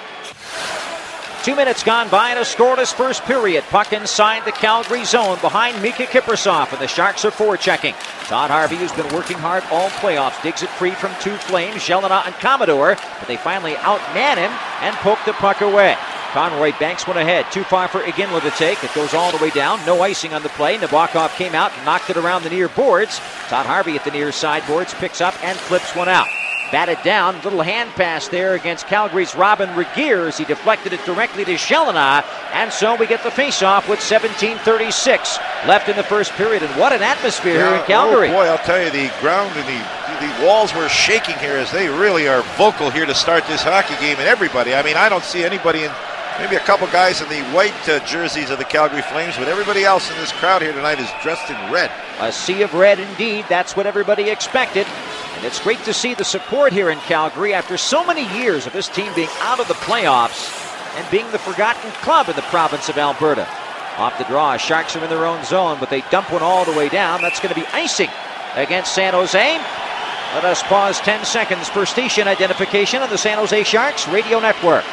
Two minutes gone by in a scoreless first period. Puck inside the Calgary zone behind Mika Kiprusoff, and the Sharks are forechecking. Todd Harvey, who's been working hard all playoffs, digs it free from two Flames, Jelena and Commodore, but they finally outman him and poke the puck away. Conroy banks one ahead. Too far for Iginla to take. It goes all the way down. No icing on the play. Nabokov came out and knocked it around the near boards. Todd Harvey at the near side boards picks up and flips one out. Batted down. Little hand pass there against Calgary's Robin Regeer as he deflected it directly to Jelena. And so we get the face-off with seventeen thirty-six left in the first period. And what an atmosphere yeah, here in Calgary. Oh boy, I'll tell you, the ground and the, the walls were shaking here as they really are vocal here to start this hockey game. And everybody, I mean, I don't see anybody in... Maybe a couple guys in the white uh, jerseys of the Calgary Flames, but everybody else in this crowd here tonight is dressed in red. A sea of red indeed. That's what everybody expected. And it's great to see the support here in Calgary after so many years of this team being out of the playoffs and being the forgotten club in the province of Alberta. Off the draw, Sharks are in their own zone, but they dump one all the way down. That's going to be icing against San Jose. Let us pause ten seconds for station identification on the San Jose Sharks Radio Network.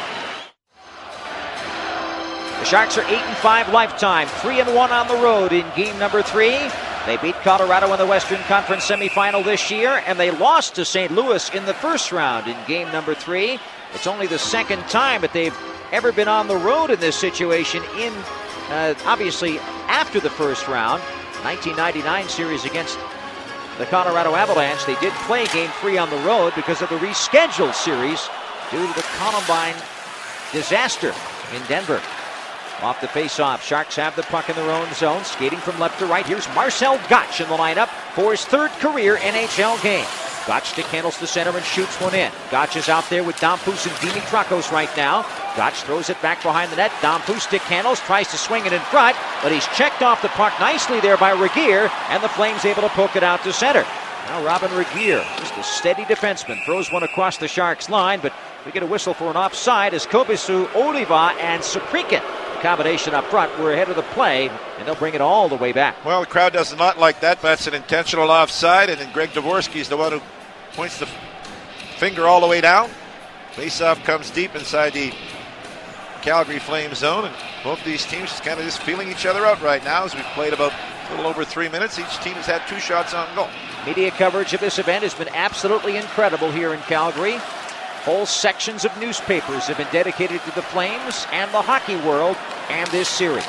The Sharks are eight and five lifetime, three and one on the road in game number three. They beat Colorado in the Western Conference semifinal this year, and they lost to Saint Louis in the first round in game number three. It's only the second time that they've ever been on the road in this situation, in uh, obviously after the first round. nineteen ninety-nine series against the Colorado Avalanche. They did play game three on the road because of the rescheduled series due to the Columbine disaster in Denver. Off the face-off, Sharks have the puck in their own zone, skating from left to right. Here's Marcel Gottsch in the lineup for his third career N H L game. Gottsch stick handles the center and shoots one in. Gottsch is out there with Domfus and Dimitrakos right now. Gottsch throws it back behind the net. Domfus stick handles, tries to swing it in front, but he's checked off the puck nicely there by Regeer, and the Flames able to poke it out to center. Now Robin Regeer, just a steady defenseman, throws one across the Sharks line, but we get a whistle for an offside as Kobisu, Oliva, and Suprikin, combination up front, we're ahead of the play, and they'll bring it all the way back. Well, the crowd does not like that, but that's an intentional offside, and then Greg Dvorsky is the one who points the finger all the way down. Faceoff comes deep inside the Calgary Flame zone, and both these teams just kind of just feeling each other out right now as we've played about a little over three minutes. Each team has had two shots on goal. Media coverage of this event has been absolutely incredible here in Calgary. Whole sections of newspapers have been dedicated to the Flames and the hockey world and this series.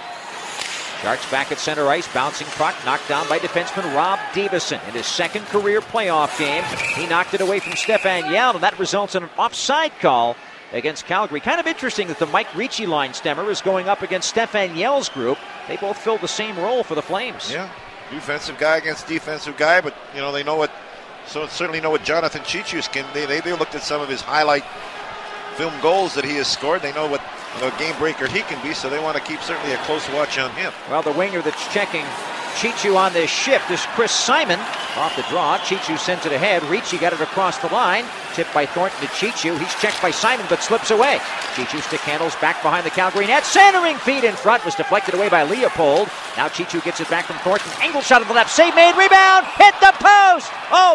Sharks back at center ice, bouncing puck, knocked down by defenseman Rob Davison in his second career playoff game. He knocked it away from Stefan Yell, and that results in an offside call against Calgary. Kind of interesting that the Mike Ricci line stemmer is going up against Stefan Yell's group. They both fill the same role for the Flames. Yeah, defensive guy against defensive guy, but you know they know what. So certainly know what Jonathan Chichus can. They, they they looked at some of his highlight film goals that he has scored. They know what you know, game breaker he can be, so they want to keep certainly a close watch on him. Well, the winger that's checking Chichu on this shift is Chris Simon. Off the draw, Chichu sends it ahead. Ricci got it across the line. Tipped by Thornton to Chichu. He's checked by Simon, but slips away. Chichu stick handles back behind the Calgary net. Centering feed in front was deflected away by Leopold. Now Chichu gets it back from Thornton. Angle shot on the left. Save made. Rebound. Hit the post. Oh, boy,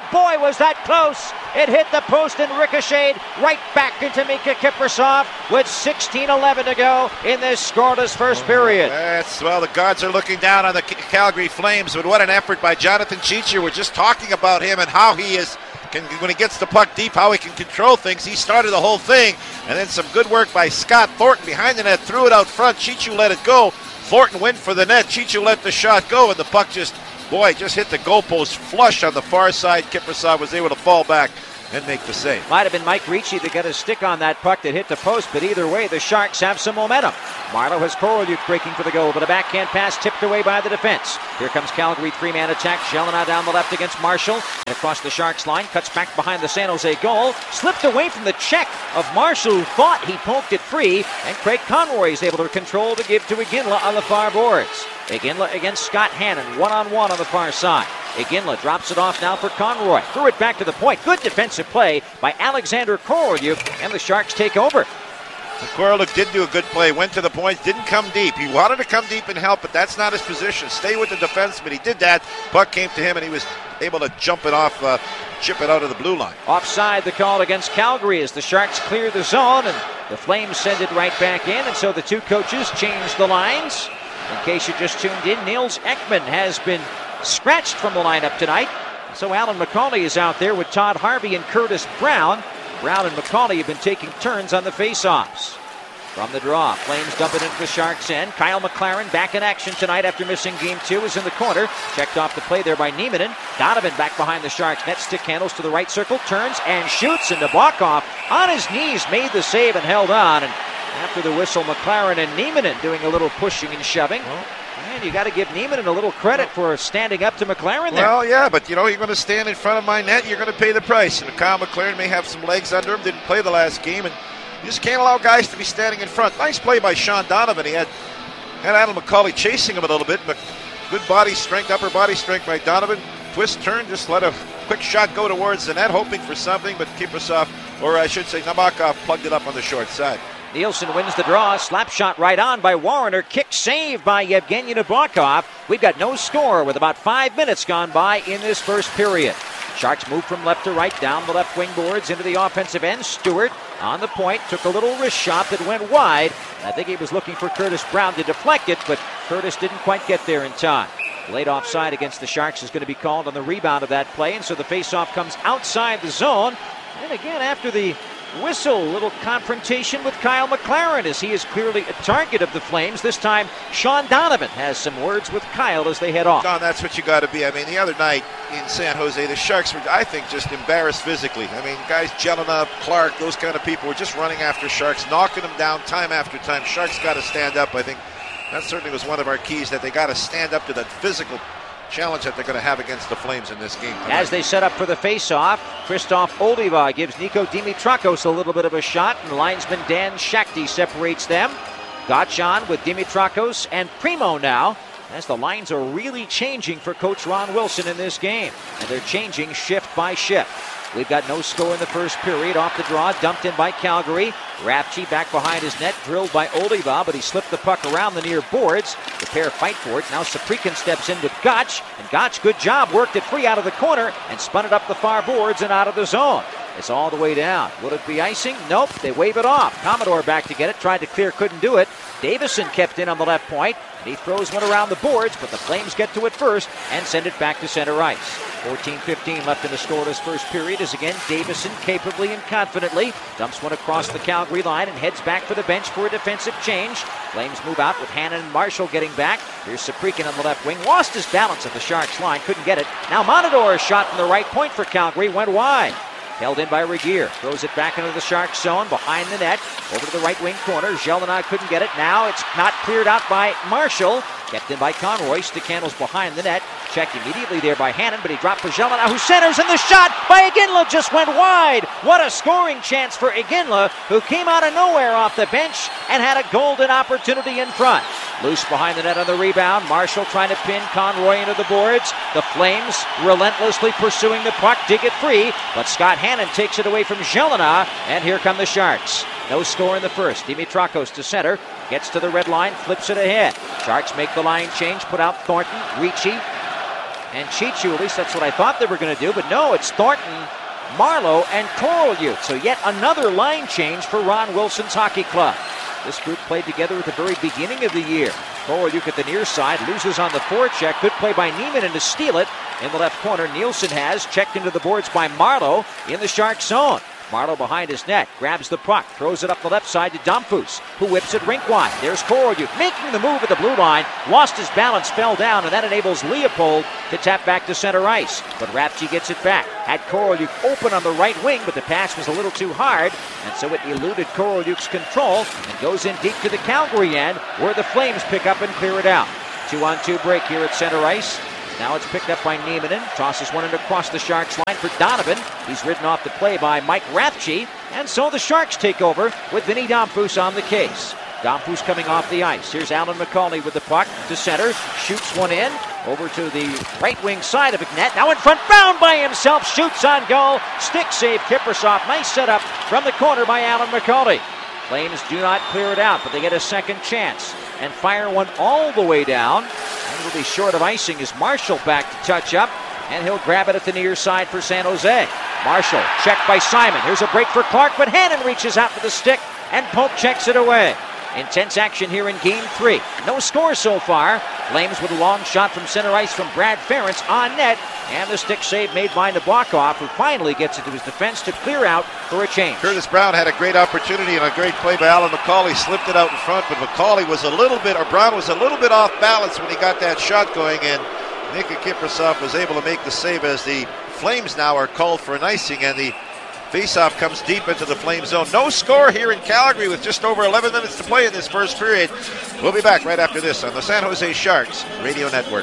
was that close. It hit the post and ricocheted right back into Miikka Kiprusoff with sixteen eleven to go in this scoreless first period. That's, well, the gods are looking down on the Calgary Flames, but what an effort by Jonathan Cheechoo. We're just talking about him and how he is, can, when he gets the puck deep, how he can control things. He started the whole thing, and then some good work by Scott Thornton behind the net, threw it out front. Cheechoo let it go. Thornton went for the net. Cheechoo let the shot go, and the puck just, boy, just hit the goalpost flush on the far side. Kiprusoff was able to fall back and make the save. Might have been Mike Ricci that got a stick on that puck that hit the post, but either way, the Sharks have some momentum. Marleau has Korolyuk breaking for the goal, but a backhand pass tipped away by the defense. Here comes Calgary, three-man attack. Jelena down the left against Marshall, and across the Sharks line, cuts back behind the San Jose goal, slipped away from the check of Marshall, who thought he poked it free, and Craig Conroy is able to control to give to Iginla on the far boards. Iginla against Scott Hannon, one-on-one on the far side. Iginla drops it off now for Conroy. Threw it back to the point. Good defensive play by Alexander Korolyuk, and the Sharks take over. Korolyuk did do a good play, went to the point, didn't come deep. He wanted to come deep and help, but that's not his position. Stay with the defenseman. He did that. Puck came to him, and he was able to jump it off, uh, chip it out of the blue line. Offside the call against Calgary as the Sharks clear the zone, and the Flames send it right back in, and so the two coaches change the lines. In case you just tuned in, Nils Ekman has been scratched from the lineup tonight. So Alan McCauley is out there with Todd Harvey and Curtis Brown. Brown and McCauley have been taking turns on the faceoffs. From the draw, Flames dump it into the Sharks' end. Kyle McLaren back in action tonight after missing game two, is in the corner. Checked off the play there by Nieminen. Donovan back behind the Sharks' net. Stick handles to the right circle, turns and shoots. And Nabokov on his knees made the save and held on. And after the whistle, McLaren and Nieminen doing a little pushing and shoving. Well, man, you got to give Nieminen a little credit for standing up to McLaren there. Well, yeah, but you know, you're going to stand in front of my net, you're going to pay the price. And Kyle McLaren may have some legs under him, didn't play the last game, and you just can't allow guys to be standing in front. Nice play by Sean Donovan. He had, had Alan McCauley chasing him a little bit, but good body strength, upper body strength by Donovan. Twist, turn, just let a quick shot go towards the net, hoping for something, but Kiprusoff, or I should say Nabokov, plugged it up on the short side. Nielsen wins the draw. Slap shot right on by Warner. Kick saved by Yevgeny Nabokov. We've got no score with about five minutes gone by in this first period. Sharks move from left to right down the left wing boards into the offensive end. Stewart on the point. Took a little wrist shot that went wide. I think he was looking for Curtis Brown to deflect it, but Curtis didn't quite get there in time. Late offside against the Sharks is going to be called on the rebound of that play, and so the faceoff comes outside the zone. And again, after the whistle, a little confrontation with Kyle McLaren as he is clearly a target of the Flames. This time, Sean Donovan has some words with Kyle as they head off. Don, that's what you got to be. I mean, the other night in San Jose, the Sharks were, I think, just embarrassed physically. I mean, guys, Jelena, Clark, those kind of people were just running after Sharks, knocking them down time after time. Sharks got to stand up. I think that certainly was one of our keys, that they got to stand up to that physical challenge that they're going to have against the Flames in this game tonight. As they set up for the face-off, Christoph Oldiva gives Nico Dimitrakos a little bit of a shot, and linesman Dan Shakti separates them. Gotchan with Dimitrakos and Primo now, as the lines are really changing for Coach Ron Wilson in this game, and they're changing shift by shift. We've got no score in the first period. Off the draw, dumped in by Calgary. Rapchi back behind his net, drilled by Oliva, but he slipped the puck around the near boards. The pair fight for it. Now Saprikin steps in with Gotch, and Gotch, good job, worked it free out of the corner and spun it up the far boards and out of the zone. It's all the way down. Will it be icing? Nope, they wave it off. Commodore back to get it, tried to clear, couldn't do it. Davison kept in on the left point, and he throws one around the boards, but the Flames get to it first and send it back to center ice. fourteen fifteen left in the scoreless first period as again Davison capably and confidently dumps one across the Calgary line and heads back for the bench for a defensive change. Flames move out with Hannon and Marshall getting back. Here's Saprikin on the left wing. Lost his balance at the Sharks line. Couldn't get it. Now Montador's shot from the right point for Calgary went wide. Held in by Regier. Throws it back into the Sharks zone behind the net. Over to the right wing corner. Jelena couldn't get it. Now it's not cleared out by Marshall. Kept in by Conroy. Stick handles behind the net. Checked immediately there by Hannon, but he dropped for Jelena, who centers, and the shot by Iginla just went wide. What a scoring chance for Iginla, who came out of nowhere off the bench and had a golden opportunity in front. Loose behind the net on the rebound. Marshall trying to pin Conroy into the boards. The Flames relentlessly pursuing the puck, dig it free, but Scott Hannon takes it away from Jelena, and here come the Sharks. No score in the first. Dimitrakos to center, gets to the red line, flips it ahead. Sharks make the line change, put out Thornton, Ricci. and Chichu. At least that's what I thought they were going to do, but no, it's Thornton, Marlowe, and Korolyuk. So yet another line change for Ron Wilson's hockey club. This group played together at the very beginning of the year. Korolyuk at the near side, loses on the forecheck. Good play by Neiman to steal it. In the left corner, Nielsen has checked into the boards by Marlowe in the Sharks zone. Marlowe behind his net, grabs the puck, throws it up the left side to Domfus, who whips it rink wide. There's Korolyuk making the move at the blue line, lost his balance, fell down, and that enables Leopold to tap back to center ice. But Rapchi gets it back. Had Korolyuk open on the right wing, but the pass was a little too hard, and so it eluded Korolyuk's control and goes in deep to the Calgary end, where the Flames pick up and clear it out. Two-on-two break here at center ice. Now it's picked up by Nieminen. Tosses one in across the Sharks line for Donovan. He's ridden off the play by Mike Rathje. And so the Sharks take over with Vinny Domfus on the case. Domfus coming off the ice. Here's Alan McCauley with the puck to center. Shoots one in. Over to the right wing side of McNett. Now in front, bound by himself. Shoots on goal. Stick save, Kiprusoff. Nice setup from the corner by Alan McCauley. Flames do not clear it out, but they get a second chance and fire one all the way down. And it'll be short of icing as Marshall back to touch up, and he'll grab it at the near side for San Jose. Marshall checked by Simon. Here's a break for Clark, but Hannon reaches out for the stick, and Pope checks it away. Intense action here in game three. No score so far. Flames with a long shot from center ice from Brad Ferentz on net, and the stick save made by Nabokov, who finally gets it to his defense to clear out for a change. Curtis Brown had a great opportunity and a great play by Alan McCauley. Slipped it out in front, but McCauley was a little bit, or Brown was a little bit off balance when he got that shot going, and Nika Kiprusoff was able to make the save as the Flames now are called for an icing, and the faceoff comes deep into the Flame zone. No score here in Calgary with just over eleven minutes to play in this first period. We'll be back right after this on the San Jose Sharks Radio Network.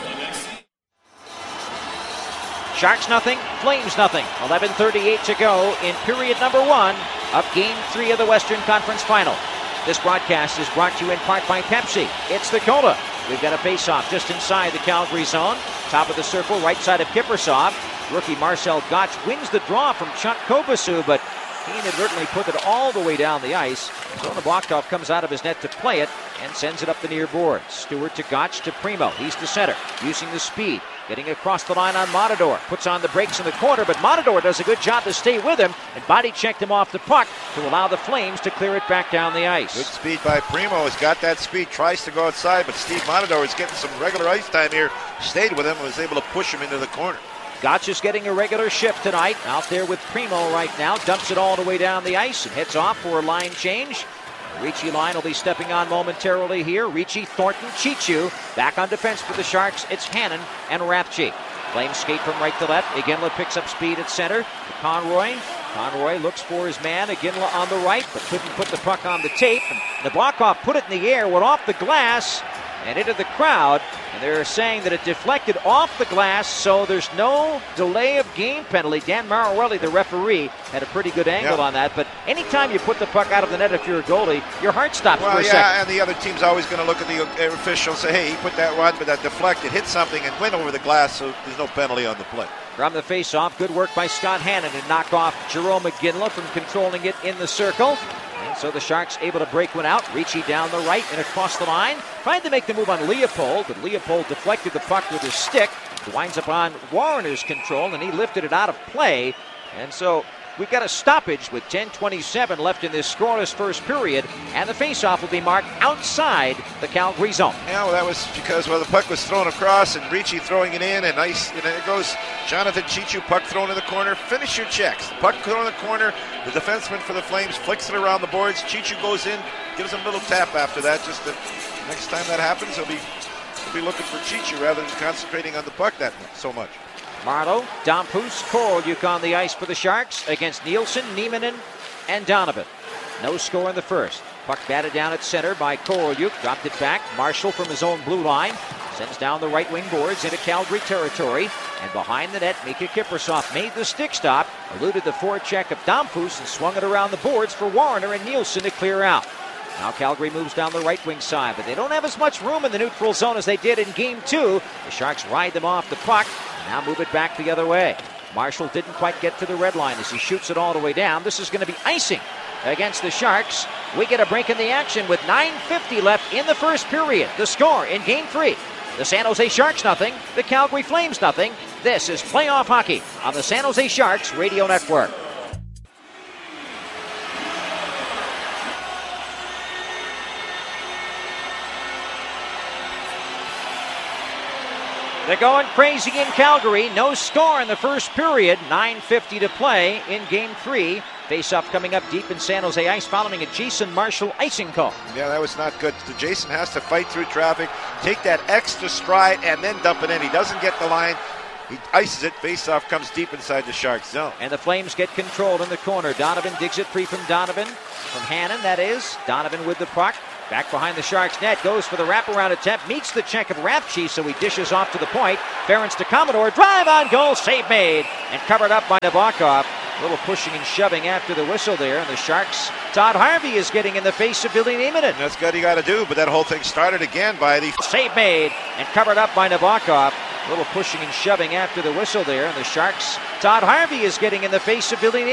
Sharks nothing, Flames nothing. eleven thirty-eight to go in period number one of game three of the Western Conference Final. This broadcast is brought to you in part by Pepsi. It's the Cola. We've got a face-off just inside the Calgary zone. Top of the circle, right side of Kiprusoff. Rookie Marcel Gotch wins the draw from Chuck Kobasu, but he inadvertently put it all the way down the ice. So Nabokov comes out of his net to play it and sends it up the near boards. Stewart to Gotch to Primo. He's to center, using the speed. Getting across the line on Matador. Puts on the brakes in the corner, but Matador does a good job to stay with him and body checked him off the puck to allow the Flames to clear it back down the ice. Good speed by Primo. Has got that speed. Tries to go outside, but Steve Matador is getting some regular ice time here. Stayed with him and was able to push him into the corner. Gotch is getting a regular shift tonight. Out there with Primo right now. Dumps it all the way down the ice and hits off for a line change. The Ricci line will be stepping on momentarily here. Ricci, Thornton, Chichu. Back on defense for the Sharks. It's Hannon and Rapchi. Flames skate from right to left. Iginla picks up speed at center. To Conroy. Conroy looks for his man. Iginla on the right, but couldn't put the puck on the tape. And Nabokov put it in the air, went off the glass and into the crowd. And they're saying that it deflected off the glass, so there's no delay of game penalty. Dan Marowelli, the referee, had a pretty good angle yeah. on that. But anytime you put the puck out of the net if you're a goalie, your heart stops well, for a yeah, second. And the other team's always going to look at the official and say, hey, he put that one, but that deflected, hit something, and went over the glass, so there's no penalty on the play. From the face-off, good work by Scott Hannon to knock off Jerome Iginla from controlling it in the circle. And so the Sharks able to break one out. Ricci down the right and across the line. Tried to make the move on Leopold, but Leopold deflected the puck with his stick. It winds up on Warrener's control, and he lifted it out of play. And so we've got a stoppage with ten twenty-seven left in this scoreless first period, and the faceoff will be marked outside the Calgary zone. Yeah, well, that was because well, the puck was thrown across, and Ricci throwing it in, and nice. And there goes Jonathan Chichu, puck thrown in the corner. Finish your checks. The puck thrown in the corner. The defenseman for the Flames flicks it around the boards. Chichu goes in, gives him a little tap after that. Just the next time that happens, he'll be he'll be looking for Chichu rather than concentrating on the puck that so much. Marlowe, Domfus, Korolyuk on the ice for the Sharks against Nielsen, Nieminen, and Donovan. No score in the first. Puck batted down at center by Korolyuk. Dropped it back. Marshall from his own blue line. Sends down the right wing boards into Calgary territory. And behind the net, Mika Kiprusoff made the stick stop, eluded the forecheck of Domfus, and swung it around the boards for Warrener and Nielsen to clear out. Now Calgary moves down the right wing side, but they don't have as much room in the neutral zone as they did in game two. The Sharks ride them off the puck, and now move it back the other way. Marshall didn't quite get to the red line as he shoots it all the way down. This is going to be icing against the Sharks. We get a break in the action with nine fifty left in the first period. The score in game three. The San Jose Sharks nothing. The Calgary Flames nothing. This is Playoff Hockey on the San Jose Sharks Radio Network. They're going crazy in Calgary. No score in the first period. nine fifty to play in Game three. Face-off coming up deep in San Jose ice following a Jason Marshall icing call. Yeah, that was not good. Jason has to fight through traffic, take that extra stride, and then dump it in. He doesn't get the line. He ices it. Face-off comes deep inside the Sharks zone. And the Flames get controlled in the corner. Donovan digs it free from Donovan. From Hannon, that is. Donovan with the puck. Back behind the Sharks net, goes for the wraparound attempt, meets the check of Rathje, so he dishes off to the point. Ference to Commodore, drive on goal, save made, and covered up by Nabokov. A little pushing and shoving after the whistle there, and the Sharks, Todd Harvey is getting in the face of Billy Nieminen. That's good, you got to do, but that whole thing started again by the... Save made, and covered up by Nabokov. A little pushing and shoving after the whistle there, and the Sharks, Todd Harvey is getting in the face of Billy Nieminen.